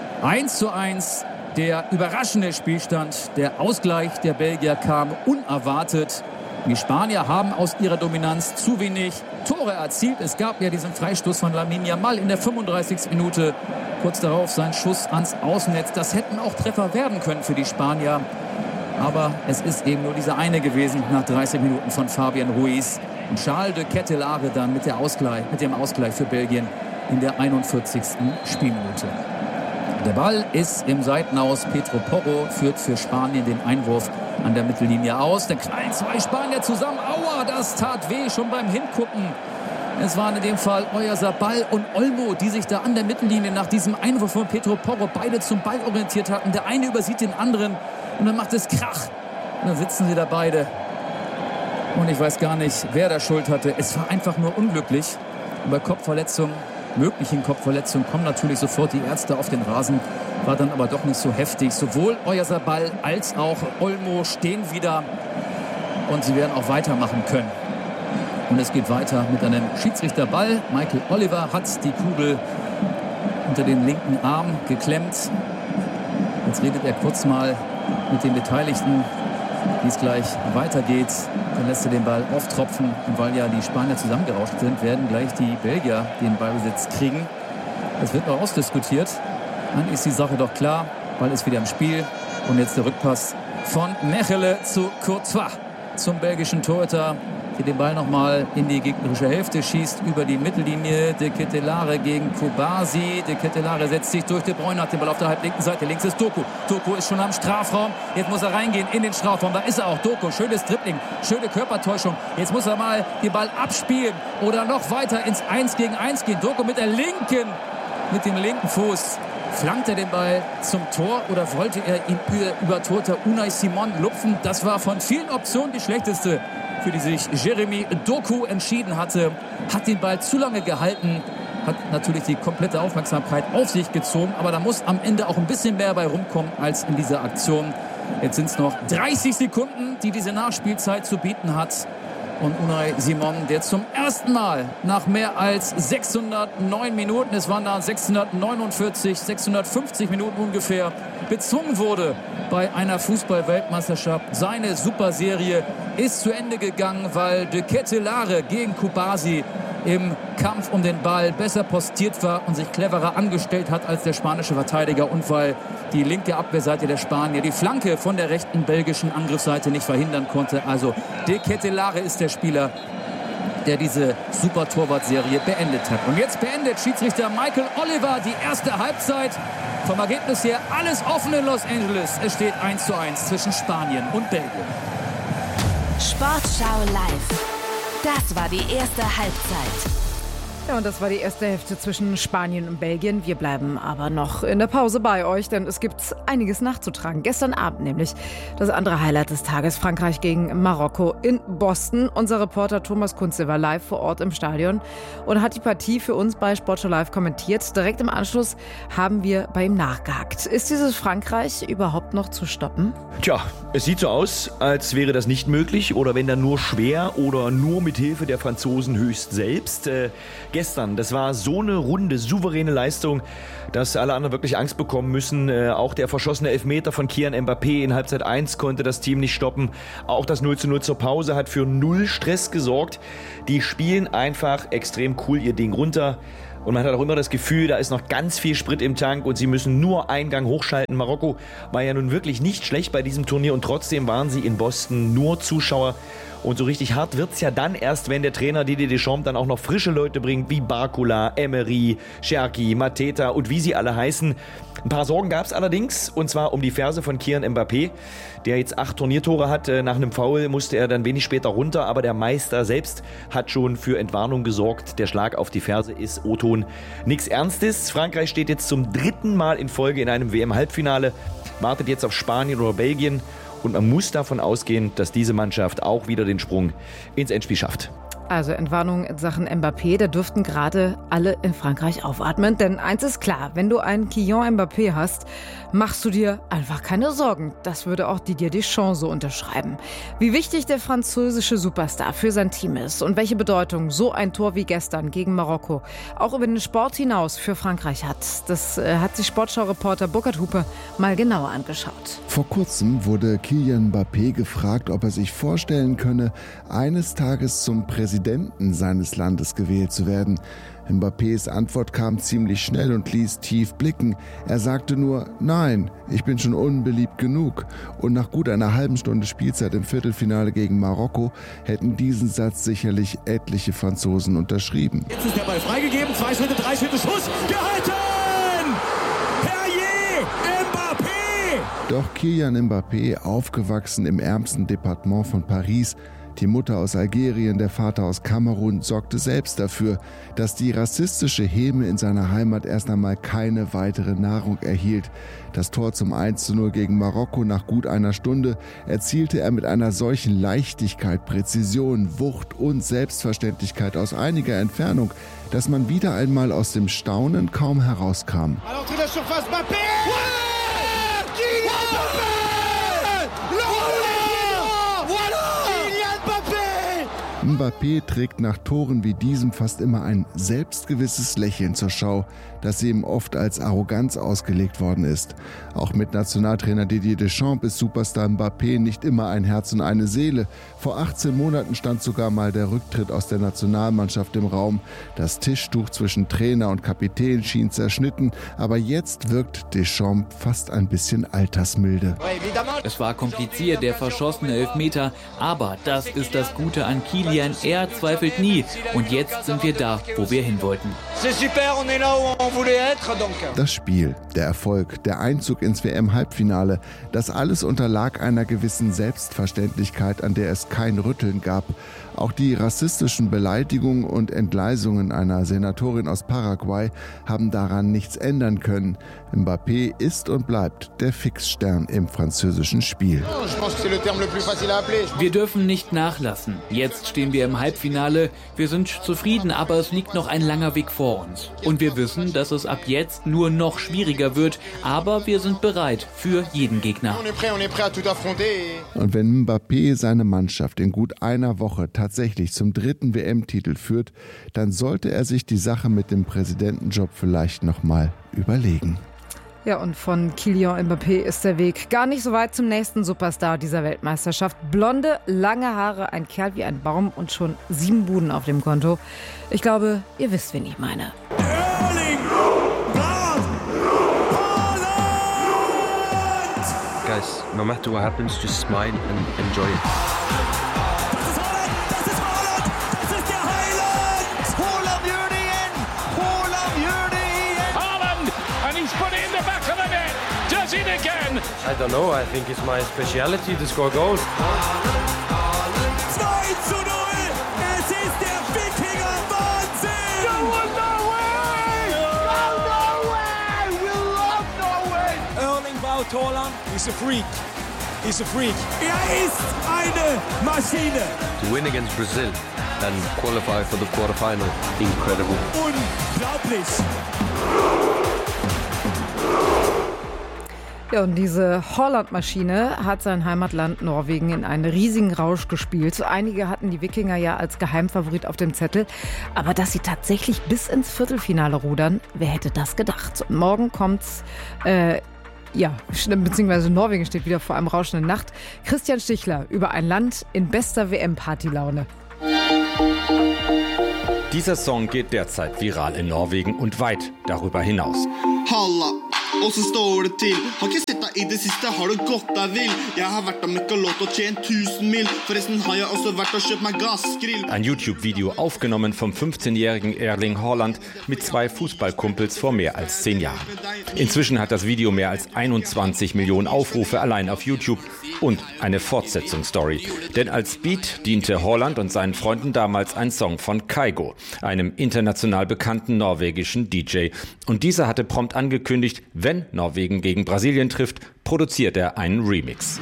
1:1. Der überraschende Spielstand, der Ausgleich der Belgier kam unerwartet. Die Spanier haben aus ihrer Dominanz zu wenig Tore erzielt. Es gab ja diesen Freistoß von Lamine Yamal in der 35. Minute. Kurz darauf sein Schuss ans Außennetz. Das hätten auch Treffer werden können für die Spanier. Aber es ist eben nur dieser eine gewesen nach 30 Minuten von Fabian Ruiz. Und Charles de Ketelaere dann mit dem Ausgleich für Belgien in der 41. Spielminute. Der Ball ist im Seitenaus. Pedro Porro führt für Spanien den Einwurf an der Mittellinie aus. Dann knallen 2 Spanier zusammen. Aua, das tat weh schon beim Hingucken. Es waren in dem Fall Oyarzabal und Olmo, die sich da an der Mittellinie nach diesem Einwurf von Pedro Porro beide zum Ball orientiert hatten. Der eine übersieht den anderen und dann macht es Krach. Und dann sitzen sie da beide. Und ich weiß gar nicht, wer da Schuld hatte. Es war einfach nur unglücklich. Und bei möglichen Kopfverletzungen kommen natürlich sofort die Ärzte auf den Rasen. War dann aber doch nicht so heftig. Sowohl Oyarzabal als auch Olmo stehen wieder und sie werden auch weitermachen können. Und es geht weiter mit einem Schiedsrichterball. Michael Oliver hat die Kugel unter den linken Arm geklemmt. Jetzt redet er kurz mal mit den Beteiligten, wie es gleich weitergeht. Dann lässt er den Ball auftropfen. Und weil ja die Spanier zusammengerauscht sind, werden gleich die Belgier den Ballbesitz kriegen. Das wird noch ausdiskutiert. Dann ist die Sache doch klar. Ball ist wieder im Spiel. Und jetzt der Rückpass von Mechelen zu Courtois, zum belgischen Torhüter, der den Ball nochmal in die gegnerische Hälfte schießt, über die Mittellinie. De Ketelaere gegen Kubasi. De Ketelaere setzt sich durch. De Bruyne hat den Ball auf der halblinken Seite. Links ist Doku. Doku ist schon am Strafraum. Jetzt muss er reingehen in den Strafraum. Da ist er auch. Doku. Schönes Dribbling. Schöne Körpertäuschung. Jetzt muss er mal den Ball abspielen oder noch weiter ins 1 gegen 1 gehen. Doku mit dem linken Fuß. Flankt er den Ball zum Tor oder wollte er ihn über Torhüter Unai Simon lupfen? Das war von vielen Optionen die schlechteste, für die sich Jeremy Doku entschieden hatte. Hat den Ball zu lange gehalten, hat natürlich die komplette Aufmerksamkeit auf sich gezogen, aber da muss am Ende auch ein bisschen mehr bei rumkommen als in dieser Aktion. Jetzt sind es noch 30 Sekunden, die diese Nachspielzeit zu bieten hat. Und Unai Simon, der zum ersten Mal nach mehr als 609 Minuten, es waren da 650 Minuten ungefähr, bezwungen wurde bei einer Fußball-Weltmeisterschaft. Seine Superserie ist zu Ende gegangen, weil De Ketelaere gegen Kubasi im Kampf um den Ball besser postiert war und sich cleverer angestellt hat als der spanische Verteidiger und weil die linke Abwehrseite der Spanier die Flanke von der rechten belgischen Angriffsseite nicht verhindern konnte. Also De Ketelaere ist der Spieler, der diese Super-Torwart-Serie beendet hat. Und jetzt beendet Schiedsrichter Michael Oliver die erste Halbzeit. Vom Ergebnis her alles offen in Los Angeles. Es steht 1:1 zwischen Spanien und Belgien. Sportschau live. Das war die erste Halbzeit. Ja, und das war die erste Hälfte zwischen Spanien und Belgien. Wir bleiben aber noch in der Pause bei euch, denn es gibt einiges nachzutragen. Gestern Abend nämlich das andere Highlight des Tages, Frankreich gegen Marokko in Boston. Unser Reporter Thomas Kunze war live vor Ort im Stadion und hat die Partie für uns bei Sportschau Live kommentiert. Direkt im Anschluss haben wir bei ihm nachgehakt. Ist dieses Frankreich überhaupt noch zu stoppen? Tja, es sieht so aus, als wäre das nicht möglich oder wenn dann nur schwer oder nur mit Hilfe der Franzosen höchst selbst. gestern, das war so eine runde, souveräne Leistung, dass alle anderen wirklich Angst bekommen müssen. Auch der verschossene Elfmeter von Kylian Mbappé in Halbzeit 1 konnte das Team nicht stoppen. Auch das 0:0 zur Pause hat für null Stress gesorgt. Die spielen einfach extrem cool ihr Ding runter. Und man hat auch immer das Gefühl, da ist noch ganz viel Sprit im Tank und sie müssen nur einen Gang hochschalten. Marokko war ja nun wirklich nicht schlecht bei diesem Turnier und trotzdem waren sie in Boston nur Zuschauer. Und so richtig hart wird's ja dann erst, wenn der Trainer Didier Deschamps dann auch noch frische Leute bringt, wie Barcola, Emery, Cherki, Mateta und wie sie alle heißen. Ein paar Sorgen gab's allerdings, und zwar um die Ferse von Kylian Mbappé, der jetzt 8 Turniertore hat. Nach einem Foul musste er dann wenig später runter, aber der Meister selbst hat schon für Entwarnung gesorgt. Der Schlag auf die Ferse ist O-Ton. Nichts Ernstes. Frankreich steht jetzt zum 3. Mal in Folge in einem WM-Halbfinale, wartet jetzt auf Spanien oder Belgien. Und man muss davon ausgehen, dass diese Mannschaft auch wieder den Sprung ins Endspiel schafft. Also Entwarnung in Sachen Mbappé, da dürften gerade alle in Frankreich aufatmen. Denn eins ist klar, wenn du einen Kylian Mbappé hast, machst du dir einfach keine Sorgen. Das würde auch Didier Deschamps so unterschreiben. Wie wichtig der französische Superstar für sein Team ist und welche Bedeutung so ein Tor wie gestern gegen Marokko auch über den Sport hinaus für Frankreich hat, das hat sich Sportschau-Reporter Burkhard Hupe mal genauer angeschaut. Vor kurzem wurde Kylian Mbappé gefragt, ob er sich vorstellen könne, eines Tages zum Präsidenten seines Landes gewählt zu werden. Mbappés Antwort kam ziemlich schnell und ließ tief blicken. Er sagte nur, nein, ich bin schon unbeliebt genug. Und nach gut einer halben Stunde Spielzeit im Viertelfinale gegen Marokko hätten diesen Satz sicherlich etliche Franzosen unterschrieben. Jetzt ist der Ball freigegeben, 2 Schritte, 3 Schritte, Schuss, gehalten! Herrje, Mbappé! Doch Kylian Mbappé, aufgewachsen im ärmsten Departement von Paris, die Mutter aus Algerien, der Vater aus Kamerun, sorgte selbst dafür, dass die rassistische Häme in seiner Heimat erst einmal keine weitere Nahrung erhielt. Das Tor zum 1:0 gegen Marokko nach gut einer Stunde erzielte er mit einer solchen Leichtigkeit, Präzision, Wucht und Selbstverständlichkeit aus einiger Entfernung, dass man wieder einmal aus dem Staunen kaum herauskam. Mbappé trägt nach Toren wie diesem fast immer ein selbstgewisses Lächeln zur Schau, das ihm oft als Arroganz ausgelegt worden ist. Auch mit Nationaltrainer Didier Deschamps ist Superstar Mbappé nicht immer ein Herz und eine Seele. Vor 18 Monaten stand sogar mal der Rücktritt aus der Nationalmannschaft im Raum. Das Tischtuch zwischen Trainer und Kapitän schien zerschnitten, aber jetzt wirkt Deschamps fast ein bisschen altersmilde. Es war kompliziert, der verschossene Elfmeter, aber das ist das Gute an Kylian. Er zweifelt nie. Und jetzt sind wir da, wo wir hin wollten. Das Spiel, der Erfolg, der Einzug ins WM-Halbfinale, das alles unterlag einer gewissen Selbstverständlichkeit, an der es kein Rütteln gab. Auch die rassistischen Beleidigungen und Entgleisungen einer Senatorin aus Paraguay haben daran nichts ändern können. Mbappé ist und bleibt der Fixstern im französischen Spiel. Wir dürfen nicht nachlassen. Jetzt stehen wir im Halbfinale. Wir sind zufrieden, aber es liegt noch ein langer Weg vor uns. Und wir wissen, dass es ab jetzt nur noch schwieriger wird, aber wir sind bereit für jeden Gegner. Und wenn Mbappé seine Mannschaft in gut einer Woche tatsächlich zum 3. WM-Titel führt, dann sollte er sich die Sache mit dem Präsidentenjob vielleicht nochmal überlegen. Ja, und von Kylian Mbappé ist der Weg gar nicht so weit zum nächsten Superstar dieser Weltmeisterschaft. Blonde, lange Haare, ein Kerl wie ein Baum und schon 7 Buden auf dem Konto. Ich glaube, ihr wisst, wen ich meine. Erling Braut Haaland! Guys, no matter what happens, just smile and enjoy it. Das ist Haaland! Das ist der Heiland! Haaland gjør det igjen! Haaland gjør det igjen! Haaland! And he's put it in the back of the net! Does it again! I don't know, I think it's my speciality to score goals. 2:0! Es ist der Wikinger Wahnsinn! Norway! We love Norway! Erling Braut Haaland is a freak. He's a freak. Er ist eine Maschine. To win against Brazil and qualify for the quarterfinal, incredible. Unglaublich. Ja, und diese Haaland-Maschine hat sein Heimatland Norwegen in einen riesigen Rausch gespielt. Einige hatten die Wikinger ja als Geheimfavorit auf dem Zettel. Aber dass sie tatsächlich bis ins Viertelfinale rudern, wer hätte das gedacht? Und morgen kommt's, beziehungsweise Norwegen steht wieder vor einem rauschenden Nacht. Christian Stichler über ein Land in bester WM-Partylaune. Dieser Song geht derzeit viral in Norwegen und weit darüber hinaus. Halla, og så står det til. Har ikke sett deg i det siste, har det gått deg vill. Jeg har vært og mekka låt og tjent 1000 mil. Forresten har jeg også vært og kjøpt meg gassgrill. Ein YouTube-Video aufgenommen vom 15-jährigen Erling Haaland mit 2 Fußballkumpels vor mehr als 10 Jahren. Inzwischen hat das Video mehr als 21 Millionen Aufrufe allein auf YouTube und eine Fortsetzungsstory. Denn als Beat diente Haaland und seinen Freunden damals ein Song von Kygo, einem international bekannten norwegischen DJ. Und dieser hatte prompt angekündigt, wenn Norwegen gegen Brasilien trifft, produziert er einen Remix.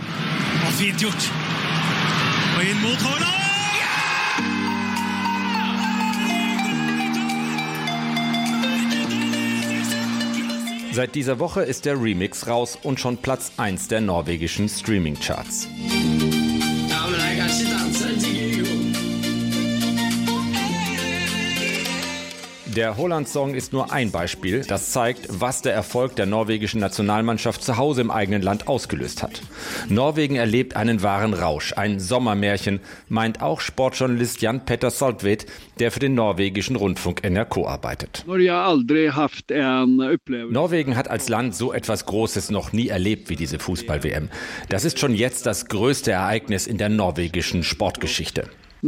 Seit dieser Woche ist der Remix raus und schon Platz 1 der norwegischen Streaming-Charts. Der Haaland-Song ist nur ein Beispiel, das zeigt, was der Erfolg der norwegischen Nationalmannschaft zu Hause im eigenen Land ausgelöst hat. Norwegen erlebt einen wahren Rausch, ein Sommermärchen, meint auch Sportjournalist Jan Petter Saltvedt, der für den norwegischen Rundfunk NRK arbeitet. Norwegen hat als Land so etwas Großes noch nie erlebt wie diese Fußball-WM. Das ist schon jetzt das größte Ereignis in der norwegischen Sportgeschichte.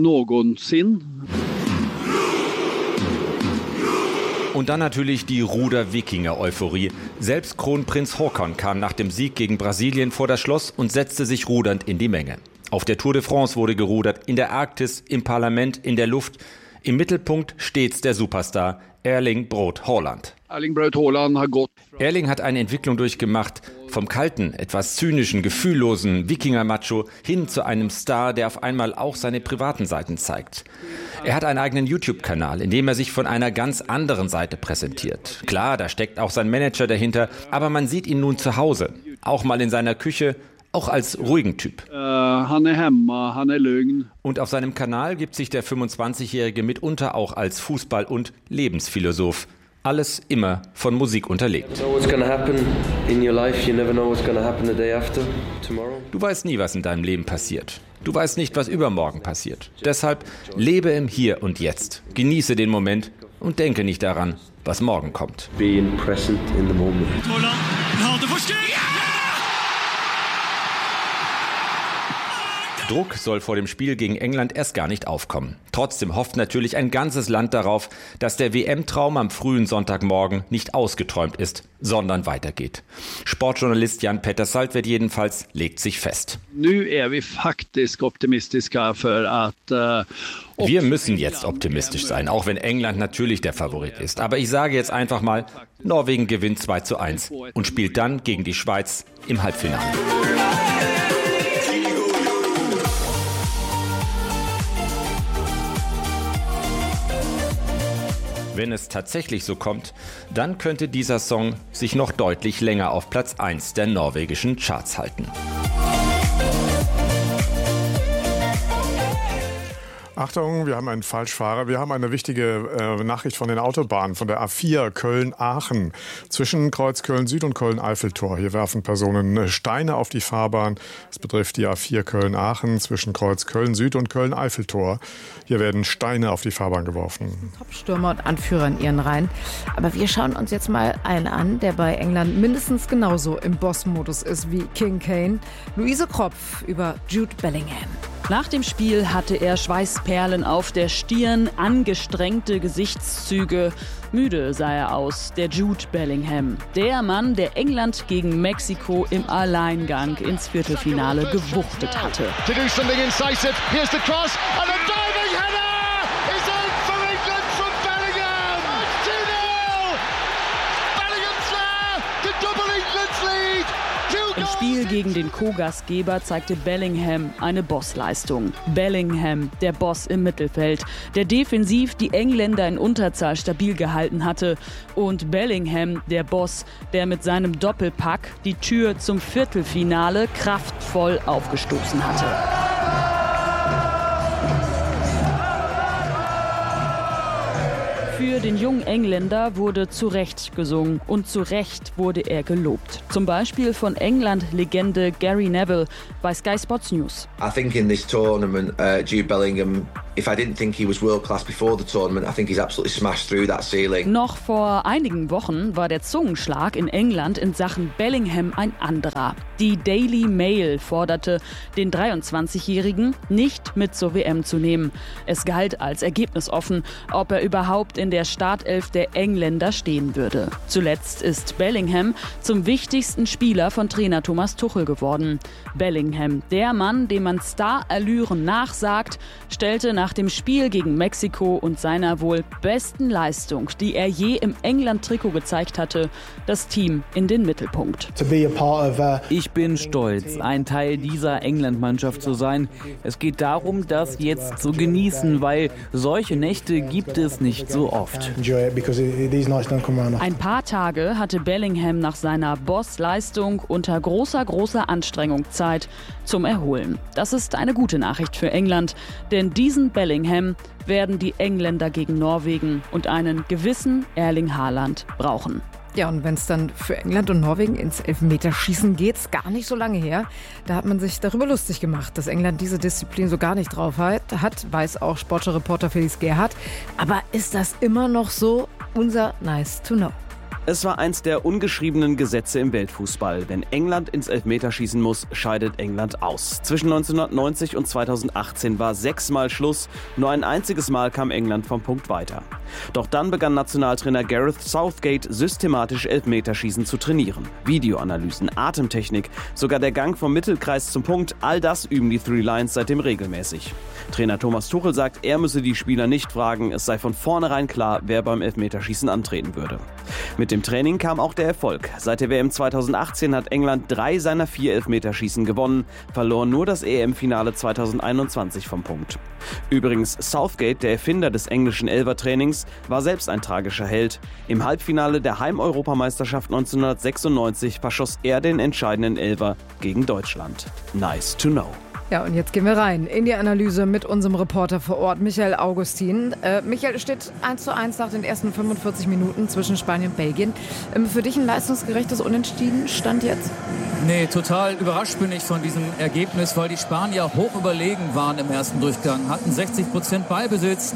Und dann natürlich die Ruder-Wikinger-Euphorie. Selbst Kronprinz Haakon kam nach dem Sieg gegen Brasilien vor das Schloss und setzte sich rudernd in die Menge. Auf der Tour de France wurde gerudert, in der Arktis, im Parlament, in der Luft. Im Mittelpunkt stets der Superstar Erling Braut Haaland. Erling hat eine Entwicklung durchgemacht, vom kalten, etwas zynischen, gefühllosen Wikinger-Macho hin zu einem Star, der auf einmal auch seine privaten Seiten zeigt. Er hat einen eigenen YouTube-Kanal, in dem er sich von einer ganz anderen Seite präsentiert. Klar, da steckt auch sein Manager dahinter, aber man sieht ihn nun zu Hause, auch mal in seiner Küche, auch als ruhigen Typ. Und auf seinem Kanal gibt sich der 25-Jährige mitunter auch als Fußball- und Lebensphilosoph. Alles immer von Musik unterlegt. Du weißt nie, was in deinem Leben passiert. Du weißt nicht, was übermorgen passiert. Deshalb lebe im Hier und Jetzt. Genieße den Moment und denke nicht daran, was morgen kommt. Being present in the moment. Druck soll vor dem Spiel gegen England erst gar nicht aufkommen. Trotzdem hofft natürlich ein ganzes Land darauf, dass der WM-Traum am frühen Sonntagmorgen nicht ausgeträumt ist, sondern weitergeht. Sportjournalist Jan Petter Saltvedt jedenfalls legt sich fest. Wir müssen jetzt optimistisch sein, auch wenn England natürlich der Favorit ist. Aber ich sage jetzt einfach mal, Norwegen gewinnt 2:1 und spielt dann gegen die Schweiz im Halbfinale. Wenn es tatsächlich so kommt, dann könnte dieser Song sich noch deutlich länger auf Platz 1 der norwegischen Charts halten. Achtung, wir haben einen Falschfahrer. Wir haben eine wichtige Nachricht von den Autobahnen, von der A4 Köln-Aachen. Zwischen Kreuz Köln-Süd und Köln-Eiffeltor. Hier werfen Personen Steine auf die Fahrbahn. Es betrifft die A4 Köln-Aachen zwischen Kreuz Köln-Süd und Köln-Eiffeltor. Hier werden Steine auf die Fahrbahn geworfen. Top-Stürmer und Anführer in ihren Reihen. Aber wir schauen uns jetzt mal einen an, der bei England mindestens genauso im Boss-Modus ist wie King Kane. Luise Kropf über Jude Bellingham. Nach dem Spiel hatte er Schweißperlen auf der Stirn, angestrengte Gesichtszüge. Müde sah er aus, der Jude Bellingham. Der Mann, der England gegen Mexiko im Alleingang ins Viertelfinale gewuchtet hatte. To do something incisive. Here's the cross and a diving header is in for England from Bellingham. It's 2-0. Bellingham's there to double England's lead. Im Spiel gegen den Co-Gastgeber zeigte Bellingham eine Bossleistung. Bellingham, der Boss im Mittelfeld, der defensiv die Engländer in Unterzahl stabil gehalten hatte. Und Bellingham, der Boss, der mit seinem Doppelpack die Tür zum Viertelfinale kraftvoll aufgestoßen hatte. Für den jungen Engländer wurde zu Recht gesungen und zu Recht wurde er gelobt. Zum Beispiel von England-Legende Gary Neville bei Sky Sports News. I think in this tournament, Jude Bellingham, if I didn't think he was world class before the tournament, I think he's absolutely smashed through that ceiling. Noch vor einigen Wochen war der Zungenschlag in England in Sachen Bellingham ein anderer. Die Daily Mail forderte, den 23-Jährigen nicht mit zur WM zu nehmen. Es galt als ergebnisoffen, ob er überhaupt in der Startelf der Engländer stehen würde. Zuletzt ist Bellingham zum wichtigsten Spieler von Trainer Thomas Tuchel geworden. Bellingham, der Mann, dem man Starallüren nachsagt, stellte nach dem Spiel gegen Mexiko und seiner wohl besten Leistung, die er je im England-Trikot gezeigt hatte, das Team in den Mittelpunkt. Ich bin stolz, ein Teil dieser England-Mannschaft zu sein. Es geht darum, das jetzt zu genießen, weil solche Nächte gibt es nicht so oft. Ein paar Tage hatte Bellingham nach seiner Boss-Leistung unter großer Anstrengung Zeit zum Erholen. Das ist eine gute Nachricht für England, denn diesen Bellingham werden die Engländer gegen Norwegen und einen gewissen Erling Haaland brauchen. Ja, und wenn es dann für England und Norwegen ins Elfmeterschießen geht, ist gar nicht so lange her. Da hat man sich darüber lustig gemacht, dass England diese Disziplin so gar nicht drauf hat, weiß auch Sportreporter Felix Gerhardt. Aber ist das immer noch so? Unser Nice to Know. Es war eins der ungeschriebenen Gesetze im Weltfußball. Wenn England ins Elfmeterschießen muss, scheidet England aus. Zwischen 1990 und 2018 war 6-mal Schluss. Nur ein einziges Mal kam England vom Punkt weiter. Doch dann begann Nationaltrainer Gareth Southgate systematisch Elfmeterschießen zu trainieren. Videoanalysen, Atemtechnik, sogar der Gang vom Mittelkreis zum Punkt, all das üben die Three Lions seitdem regelmäßig. Trainer Thomas Tuchel sagt, er müsse die Spieler nicht fragen, es sei von vornherein klar, wer beim Elfmeterschießen antreten würde. Mit dem Training kam auch der Erfolg. Seit der WM 2018 hat England 3 seiner 4 Elfmeterschießen gewonnen, verlor nur das EM-Finale 2021 vom Punkt. Übrigens, Southgate, der Erfinder des englischen Elfertrainings, war selbst ein tragischer Held. Im Halbfinale der Heimeuropameisterschaft 1996 verschoss er den entscheidenden Elfer gegen Deutschland. Nice to know. Ja, und jetzt gehen wir rein in die Analyse mit unserem Reporter vor Ort, Michael Augustin. Michael, es steht 1:1 nach den ersten 45 Minuten zwischen Spanien und Belgien. Für dich ein leistungsgerechtes Unentschieden Stand jetzt? Nee, total überrascht bin ich von diesem Ergebnis, weil die Spanier hoch überlegen waren im ersten Durchgang, hatten 60% Ballbesitz,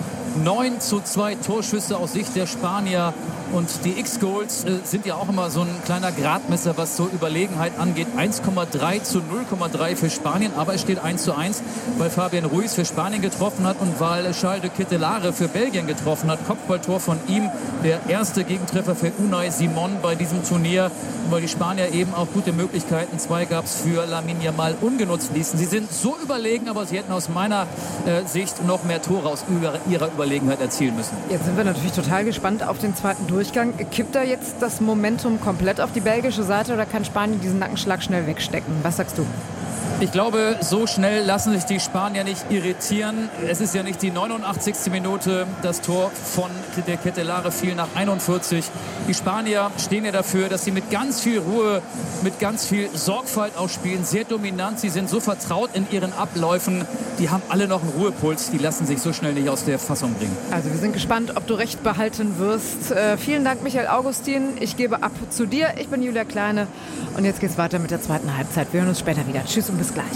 9:2 Torschüsse aus Sicht der Spanier. Und die X-Goals sind ja auch immer so ein kleiner Gradmesser, was so Überlegenheit angeht. 1,3 zu 0,3 für Spanien, aber es steht 1:1, weil Fabian Ruiz für Spanien getroffen hat und weil Charles de Ketelaere für Belgien getroffen hat. Kopfballtor von ihm, der erste Gegentreffer für Unai Simon bei diesem Turnier, weil die Spanier eben auch gute Möglichkeiten, 2 gab es für Lamine Yamal, ungenutzt ließen. Sie sind so überlegen, aber sie hätten aus meiner Sicht noch mehr Tore aus ihrer Überlegenheit erzielen müssen. Jetzt sind wir natürlich total gespannt auf den zweiten Durchgang. Kippt da jetzt das Momentum komplett auf die belgische Seite oder kann Spanien diesen Nackenschlag schnell wegstecken? Was sagst du? Ich glaube, so schnell lassen sich die Spanier nicht irritieren. Es ist ja nicht die 89. Minute. Das Tor von der Ketelaere fiel nach 41. Die Spanier stehen ja dafür, dass sie mit ganz viel Ruhe, mit ganz viel Sorgfalt ausspielen. Sehr dominant. Sie sind so vertraut in ihren Abläufen. Die haben alle noch einen Ruhepuls. Die lassen sich so schnell nicht aus der Fassung bringen. Also wir sind gespannt, ob du recht behalten wirst. Vielen Dank, Michael Augustin. Ich gebe ab zu dir. Ich bin Julia Kleine. Und jetzt geht's weiter mit der zweiten Halbzeit. Wir hören uns später wieder. Tschüss und bis gleich.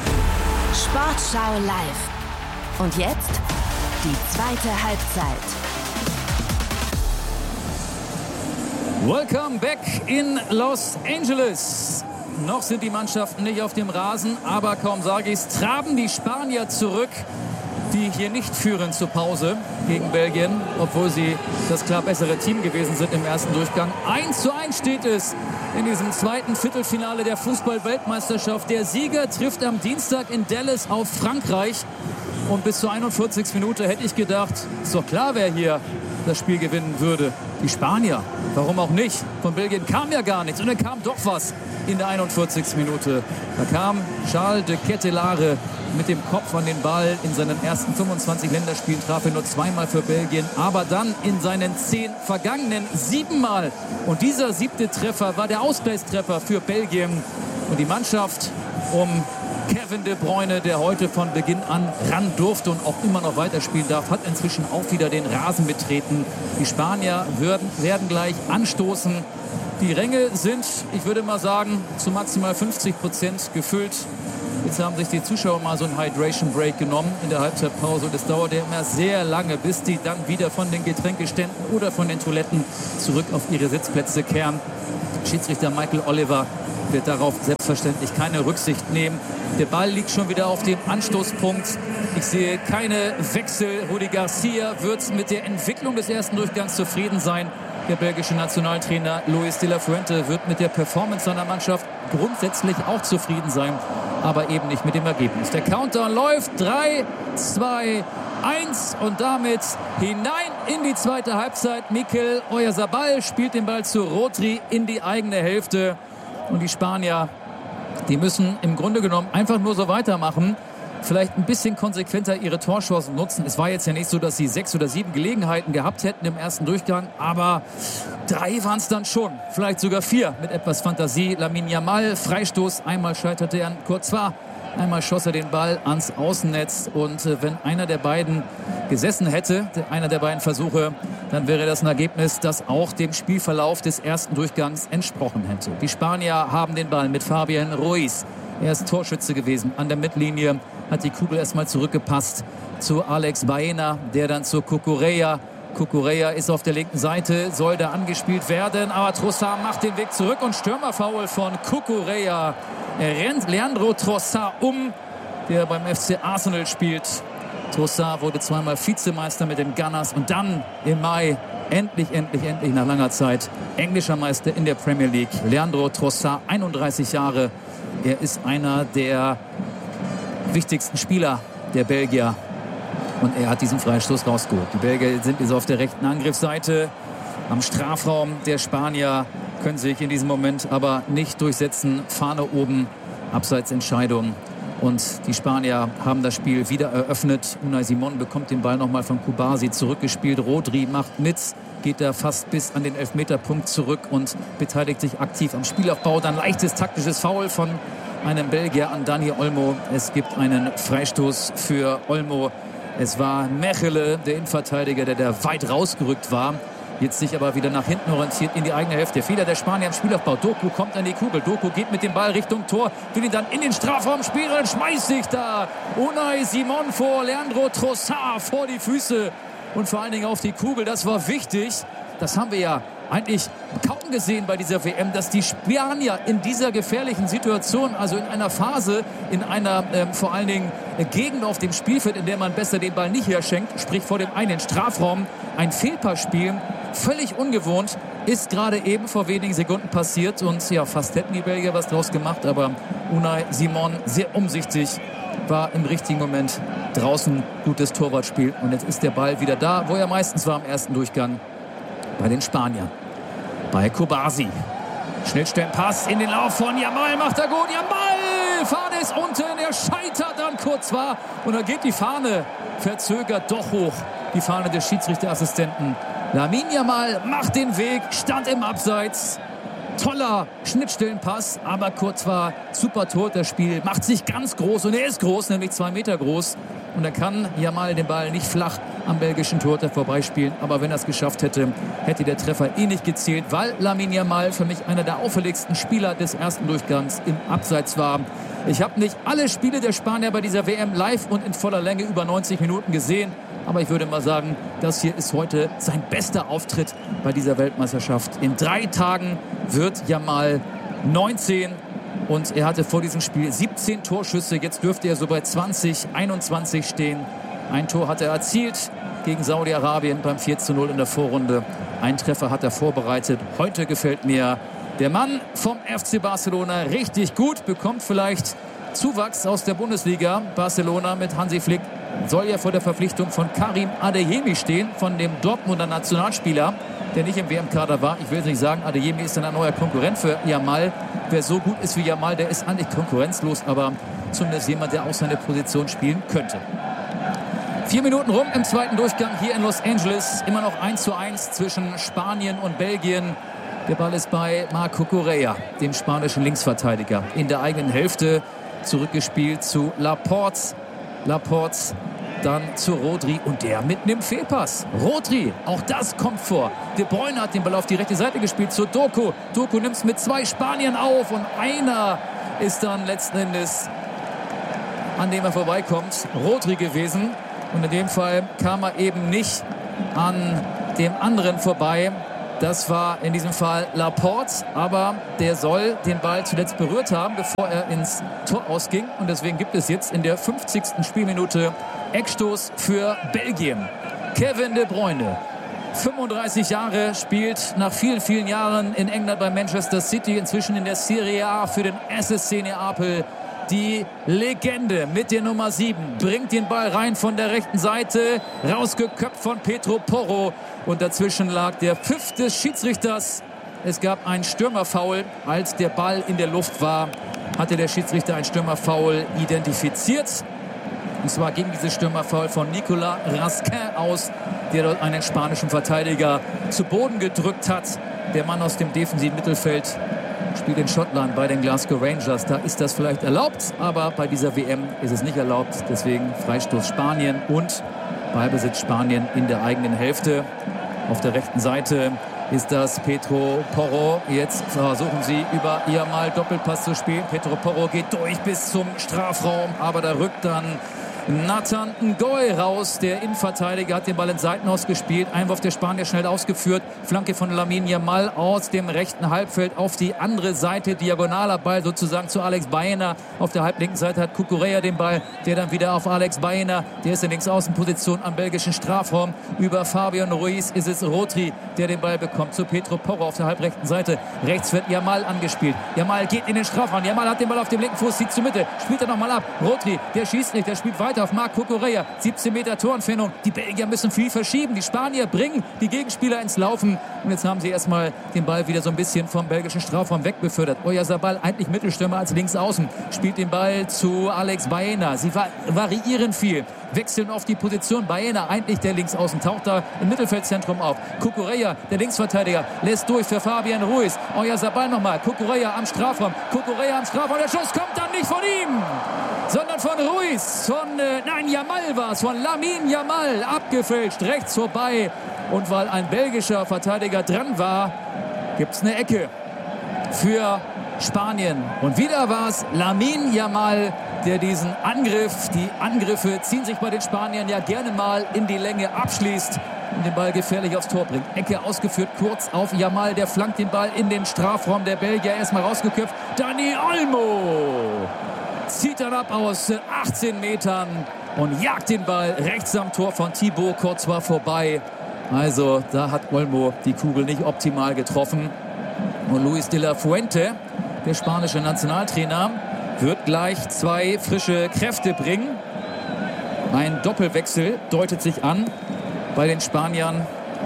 Sportschau live. Und jetzt die zweite Halbzeit. Welcome back in Los Angeles. Noch sind die Mannschaften nicht auf dem Rasen, aber kaum sage ich es, traben die Spanier zurück, die hier nicht führen zur Pause gegen Belgien, obwohl sie das klar bessere Team gewesen sind im ersten Durchgang. 1:1 steht es in diesem zweiten Viertelfinale der Fußball-Weltmeisterschaft. Der Sieger trifft am Dienstag in Dallas auf Frankreich. Und bis zur 41. Minute hätte ich gedacht, ist doch klar, wer hier das Spiel gewinnen würde. Die Spanier. Warum auch nicht? Von Belgien kam ja gar nichts und dann kam doch was. in der 41. Minute. Da kam Charles de Ketelaere mit dem Kopf an den Ball. In seinen ersten 25 Länderspielen traf er nur 2-mal für Belgien, aber dann in seinen 10 vergangenen 7-mal. Und dieser 7. Treffer war der Ausgleichstreffer für Belgien. Und die Mannschaft um Kevin De Bruyne, der heute von Beginn an ran durfte und auch immer noch weiterspielen darf, hat inzwischen auch wieder den Rasen betreten. Die Spanier werden gleich anstoßen. Die Ränge sind, ich würde mal sagen, zu maximal 50% gefüllt. Jetzt haben sich die Zuschauer mal so einen Hydration Break genommen in der Halbzeitpause. Und es dauert ja immer sehr lange, bis die dann wieder von den Getränkeständen oder von den Toiletten zurück auf ihre Sitzplätze kehren. Schiedsrichter Michael Oliver wird darauf selbstverständlich keine Rücksicht nehmen. Der Ball liegt schon wieder auf dem Anstoßpunkt. Ich sehe keine Wechsel. Rudi Garcia wird mit der Entwicklung des ersten Durchgangs zufrieden sein. Der belgische Nationaltrainer Luis de la Fuente wird mit der Performance seiner Mannschaft grundsätzlich auch zufrieden sein, aber eben nicht mit dem Ergebnis. Der Countdown läuft. 3, 2, 1 und damit hinein in die zweite Halbzeit. Mikel Oyarzabal spielt den Ball zu Rodri in die eigene Hälfte. Und die Spanier, die müssen im Grunde genommen einfach nur so weitermachen. Vielleicht ein bisschen konsequenter ihre Torchancen nutzen. Es war jetzt ja nicht so, dass sie 6 oder 7 Gelegenheiten gehabt hätten im ersten Durchgang. Aber 3 waren es dann schon. Vielleicht sogar 4 mit etwas Fantasie. Lamine Yamal, Freistoß. Einmal scheiterte er an Courtois. Einmal schoss er den Ball ans Außennetz. Und wenn einer der beiden gesessen hätte, einer der beiden Versuche, dann wäre das ein Ergebnis, das auch dem Spielverlauf des ersten Durchgangs entsprochen hätte. Die Spanier haben den Ball mit Fabian Ruiz. Er ist Torschütze gewesen an der Mittellinie, hat die Kugel erstmal zurückgepasst zu Alex Baena, der dann zu Cucurella. Cucurella ist auf der linken Seite, soll da angespielt werden, aber Trossard macht den Weg zurück und Stürmerfoul von Cucurella. Er rennt Leandro Trossard der beim FC Arsenal spielt. Trossard wurde 2-mal Vizemeister mit den Gunners und dann im Mai endlich nach langer Zeit englischer Meister in der Premier League. Leandro Trossard, 31 Jahre. Er ist einer der wichtigsten Spieler der Belgier. Und er hat diesen Freistoß rausgeholt. Die Belgier sind jetzt auf der rechten Angriffsseite. Am Strafraum der Spanier können sich in diesem Moment aber nicht durchsetzen. Fahne oben, Abseitsentscheidung. Und die Spanier haben das Spiel wieder eröffnet. Unai Simon bekommt den Ball nochmal von Kubasi zurückgespielt. Rodri macht mit, geht da fast bis an den Elfmeterpunkt zurück und beteiligt sich aktiv am Spielaufbau. Dann leichtes taktisches Foul von einem Belgier an Dani Olmo. Es gibt einen Freistoß für Olmo. Es war Mechele, der Innenverteidiger, der da weit rausgerückt war. Jetzt sich aber wieder nach hinten orientiert in die eigene Hälfte. Fehler der Spanier im Spielaufbau. Doku kommt an die Kugel. Doku geht mit dem Ball Richtung Tor. Will ihn dann in den Strafraum spielen. Dann schmeißt sich da Unai Simon vor Leandro Trossard vor die Füße. Und vor allen Dingen auf die Kugel. Das war wichtig. Das haben wir ja eigentlich kaum gesehen bei dieser WM, dass die Spanier in dieser gefährlichen Situation, also in einer Phase, in einer vor allen Dingen Gegend auf dem Spielfeld, in der man besser den Ball nicht herschenkt, sprich vor dem einen Strafraum, ein Fehlpass spielen, völlig ungewohnt, ist gerade eben vor wenigen Sekunden passiert und ja, fast hätten die Belgier was draus gemacht, aber Unai Simon sehr umsichtig, war im richtigen Moment draußen, gutes Torwartspiel und jetzt ist der Ball wieder da, wo er meistens war im ersten Durchgang. Bei den Spaniern. Bei Kubasi. Schnittstellenpass in den Lauf von Yamal. Macht er gut. Yamal! Fahne ist unten. Er scheitert dann kurz war. Und dann geht die Fahne verzögert doch hoch. Die Fahne des Schiedsrichterassistenten. Lamine Yamal macht den Weg. Stand im Abseits. Toller Schnittstellenpass. Aber kurz war super Tor. Das Spiel macht sich ganz groß. Und er ist groß, nämlich 2 Meter groß. Und er kann Yamal den Ball nicht flach am belgischen Torhüter vorbeispielen. Aber wenn er es geschafft hätte, hätte der Treffer nicht gezählt, weil Lamine Yamal für mich einer der auffälligsten Spieler des ersten Durchgangs im Abseits war. Ich habe nicht alle Spiele der Spanier bei dieser WM live und in voller Länge über 90 Minuten gesehen. Aber ich würde mal sagen, das hier ist heute sein bester Auftritt bei dieser Weltmeisterschaft. In 3 Tagen wird Yamal 19. Und er hatte vor diesem Spiel 17 Torschüsse. Jetzt dürfte er so bei 20, 21 stehen. Ein Tor hat er erzielt gegen Saudi-Arabien beim 4:0 in der Vorrunde. Ein Treffer hat er vorbereitet. Heute gefällt mir der Mann vom FC Barcelona richtig gut. Bekommt vielleicht Zuwachs aus der Bundesliga. Barcelona mit Hansi Flick soll ja vor der Verpflichtung von Karim Adeyemi stehen, von dem Dortmunder Nationalspieler, der nicht im WM-Kader war. Ich will jetzt nicht sagen, Adeyemi ist dann ein neuer Konkurrent für Yamal. Wer so gut ist wie Yamal, der ist eigentlich konkurrenzlos, aber zumindest jemand, der auch seine Position spielen könnte. 4 Minuten rum im zweiten Durchgang hier in Los Angeles. Immer noch 1:1 zwischen Spanien und Belgien. Der Ball ist bei Marc Cucurella, dem spanischen Linksverteidiger. In der eigenen Hälfte zurückgespielt zu Laporte. Laporte dann zu Rodri und der mit einem Fehlpass. Rodri, auch das kommt vor. De Bruyne hat den Ball auf die rechte Seite gespielt zu Doku. Doku nimmt es mit 2 Spaniern auf und einer ist dann letzten Endes, an dem er vorbeikommt, Rodri gewesen. Und in dem Fall kam er eben nicht an dem anderen vorbei. Das war in diesem Fall Laporte, aber der soll den Ball zuletzt berührt haben, bevor er ins Tor ausging. Und deswegen gibt es jetzt in der 50. Spielminute Eckstoß für Belgien. Kevin De Bruyne, 35 Jahre, spielt nach vielen, vielen Jahren in England bei Manchester City, inzwischen in der Serie A für den SSC Neapel. Die Legende mit der Nummer 7 bringt den Ball rein von der rechten Seite, rausgeköpft von Pedro Porro. Und dazwischen lag der Pfiff des Schiedsrichters. Es gab ein Stürmerfoul. Als der Ball in der Luft war, hatte der Schiedsrichter ein Stürmerfoul identifiziert. Und zwar ging dieses Stürmerfoul von Nicolas Raskin aus, der dort einen spanischen Verteidiger zu Boden gedrückt hat. Der Mann aus dem defensiven Mittelfeld spielt in Schottland bei den Glasgow Rangers. Da ist das vielleicht erlaubt, aber bei dieser WM ist es nicht erlaubt. Deswegen Freistoß Spanien und Ballbesitz Spanien in der eigenen Hälfte. Auf der rechten Seite ist das Pedro Porro. Jetzt versuchen sie über Yamal Doppelpass zu spielen. Pedro Porro geht durch bis zum Strafraum, aber da rückt dann Nathan Ngoy raus. Der Innenverteidiger hat den Ball ins Seitenhaus gespielt. Einwurf der Spanier schnell ausgeführt. Flanke von Lamine Yamal aus dem rechten Halbfeld auf die andere Seite. Diagonaler Ball sozusagen zu Alex Baena. Auf der halblinken Seite hat Cucurella den Ball. Der dann wieder auf Alex Baena. Der ist in Linksaußenposition am belgischen Strafraum. Über Fabian Ruiz ist es Rodri, der den Ball bekommt. Zu Pedro Porro auf der halbrechten Seite. Rechts wird Yamal angespielt. Yamal geht in den Strafraum. Yamal hat den Ball auf dem linken Fuß, zieht zur Mitte. Spielt er nochmal ab. Rodri, der schießt nicht, der spielt weiter auf Marc Cucurella. 17 Meter Torentfernung. Die Belgier müssen viel verschieben. Die Spanier bringen die Gegenspieler ins Laufen. Und jetzt haben sie erstmal den Ball wieder so ein bisschen vom belgischen Strafraum wegbefördert. Oyarzabal, eigentlich Mittelstürmer als Linksaußen, spielt den Ball zu Alex Baena. Sie variieren viel, wechseln auf die Position. Baena, eigentlich der Linksaußen, taucht da im Mittelfeldzentrum auf. Cucurella, der Linksverteidiger, lässt durch für Fabian Ruiz. Oyarzabal nochmal. Cucurella am Strafraum. Cucurella am Strafraum. Der Schuss kommt dann nicht von ihm, sondern von Ruiz. Yamal war es, von Lamine Yamal. Abgefälscht, rechts vorbei. Und weil ein belgischer Verteidiger dran war, gibt es eine Ecke für Spanien. Und wieder war es Lamine Yamal, der diesen Angriff, die Angriffe ziehen sich bei den Spaniern ja gerne mal in die Länge, abschließt und den Ball gefährlich aufs Tor bringt. Ecke ausgeführt, kurz auf Yamal, der flankt den Ball in den Strafraum der Belgier. Erstmal rausgeköpft. Dani Olmo zieht dann ab aus 18 Metern und jagt den Ball rechts am Tor von Thibaut Courtois vorbei. Also da hat Olmo die Kugel nicht optimal getroffen. Und Luis de la Fuente, der spanische Nationaltrainer, wird gleich 2 frische Kräfte bringen. Ein Doppelwechsel deutet sich an bei den Spaniern.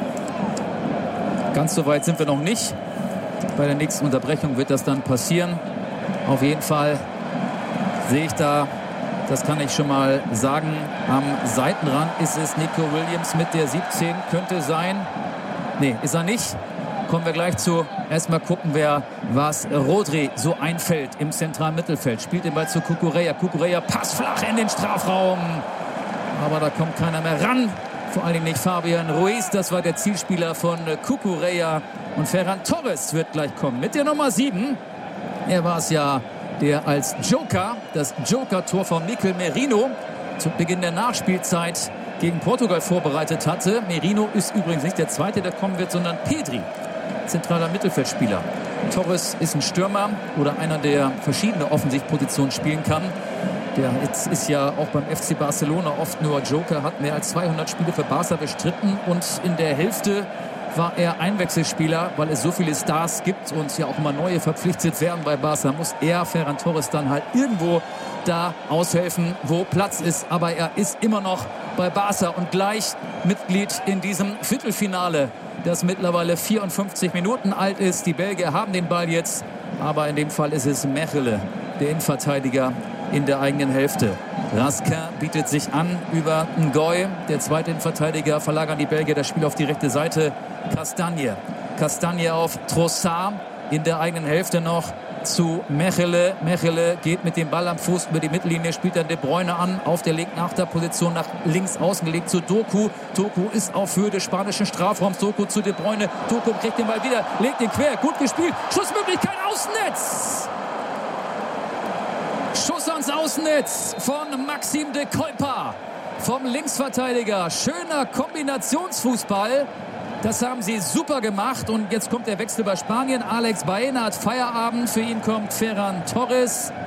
Ganz so weit sind wir noch nicht. Bei der nächsten Unterbrechung wird das dann passieren. Auf jeden Fall sehe ich da, das kann ich schon mal sagen, am Seitenrand ist es Nico Williams mit der 17, könnte sein. Nee, ist er nicht. Kommen wir gleich zu. Erstmal gucken wir, was Rodri so einfällt im zentralen Mittelfeld. Spielt den Ball zu Cucurella. Cucurella passt flach in den Strafraum. Aber da kommt keiner mehr ran. Vor allen Dingen nicht Fabian Ruiz. Das war der Zielspieler von Cucurella. Und Ferran Torres wird gleich kommen mit der Nummer 7. Er war es ja, der als Joker, das Joker-Tor von Mikel Merino zu Beginn der Nachspielzeit gegen Portugal vorbereitet hatte. Merino ist übrigens nicht der Zweite, der kommen wird, sondern Pedri, zentraler Mittelfeldspieler. Torres ist ein Stürmer oder einer, der verschiedene Offensivpositionen spielen kann. Der ist ja auch beim FC Barcelona oft nur Joker, hat mehr als 200 Spiele für Barca bestritten und in der Hälfte war er Einwechselspieler, weil es so viele Stars gibt und ja auch immer neue verpflichtet werden bei Barca, muss er, Ferran Torres, dann halt irgendwo da aushelfen, wo Platz ist. Aber er ist immer noch bei Barca und gleich Mitglied in diesem Viertelfinale, das mittlerweile 54 Minuten alt ist. Die Belgier haben den Ball jetzt, aber in dem Fall ist es Mechelen, der Innenverteidiger in der eigenen Hälfte. Raskin bietet sich an über Ngoy. Der zweite Innenverteidiger verlagern die Belgier das Spiel auf die rechte Seite. Castagne auf Trossard in der eigenen Hälfte noch zu Mechelen. Mechelen geht mit dem Ball am Fuß über die Mittellinie, spielt dann De Bruyne an, auf der linken Achterposition nach links außen gelegt zu Doku. Doku ist auf Höhe des spanischen Strafraums. Doku zu De Bruyne. Doku kriegt den Ball wieder, legt den quer, gut gespielt. Schussmöglichkeit, Außennetz! Schuss ans Außennetz von Maxime de Colpa vom Linksverteidiger. Schöner Kombinationsfußball. Das haben sie super gemacht. Und jetzt kommt der Wechsel bei Spanien. Alex Baena hat Feierabend. Für ihn kommt Ferran Torres.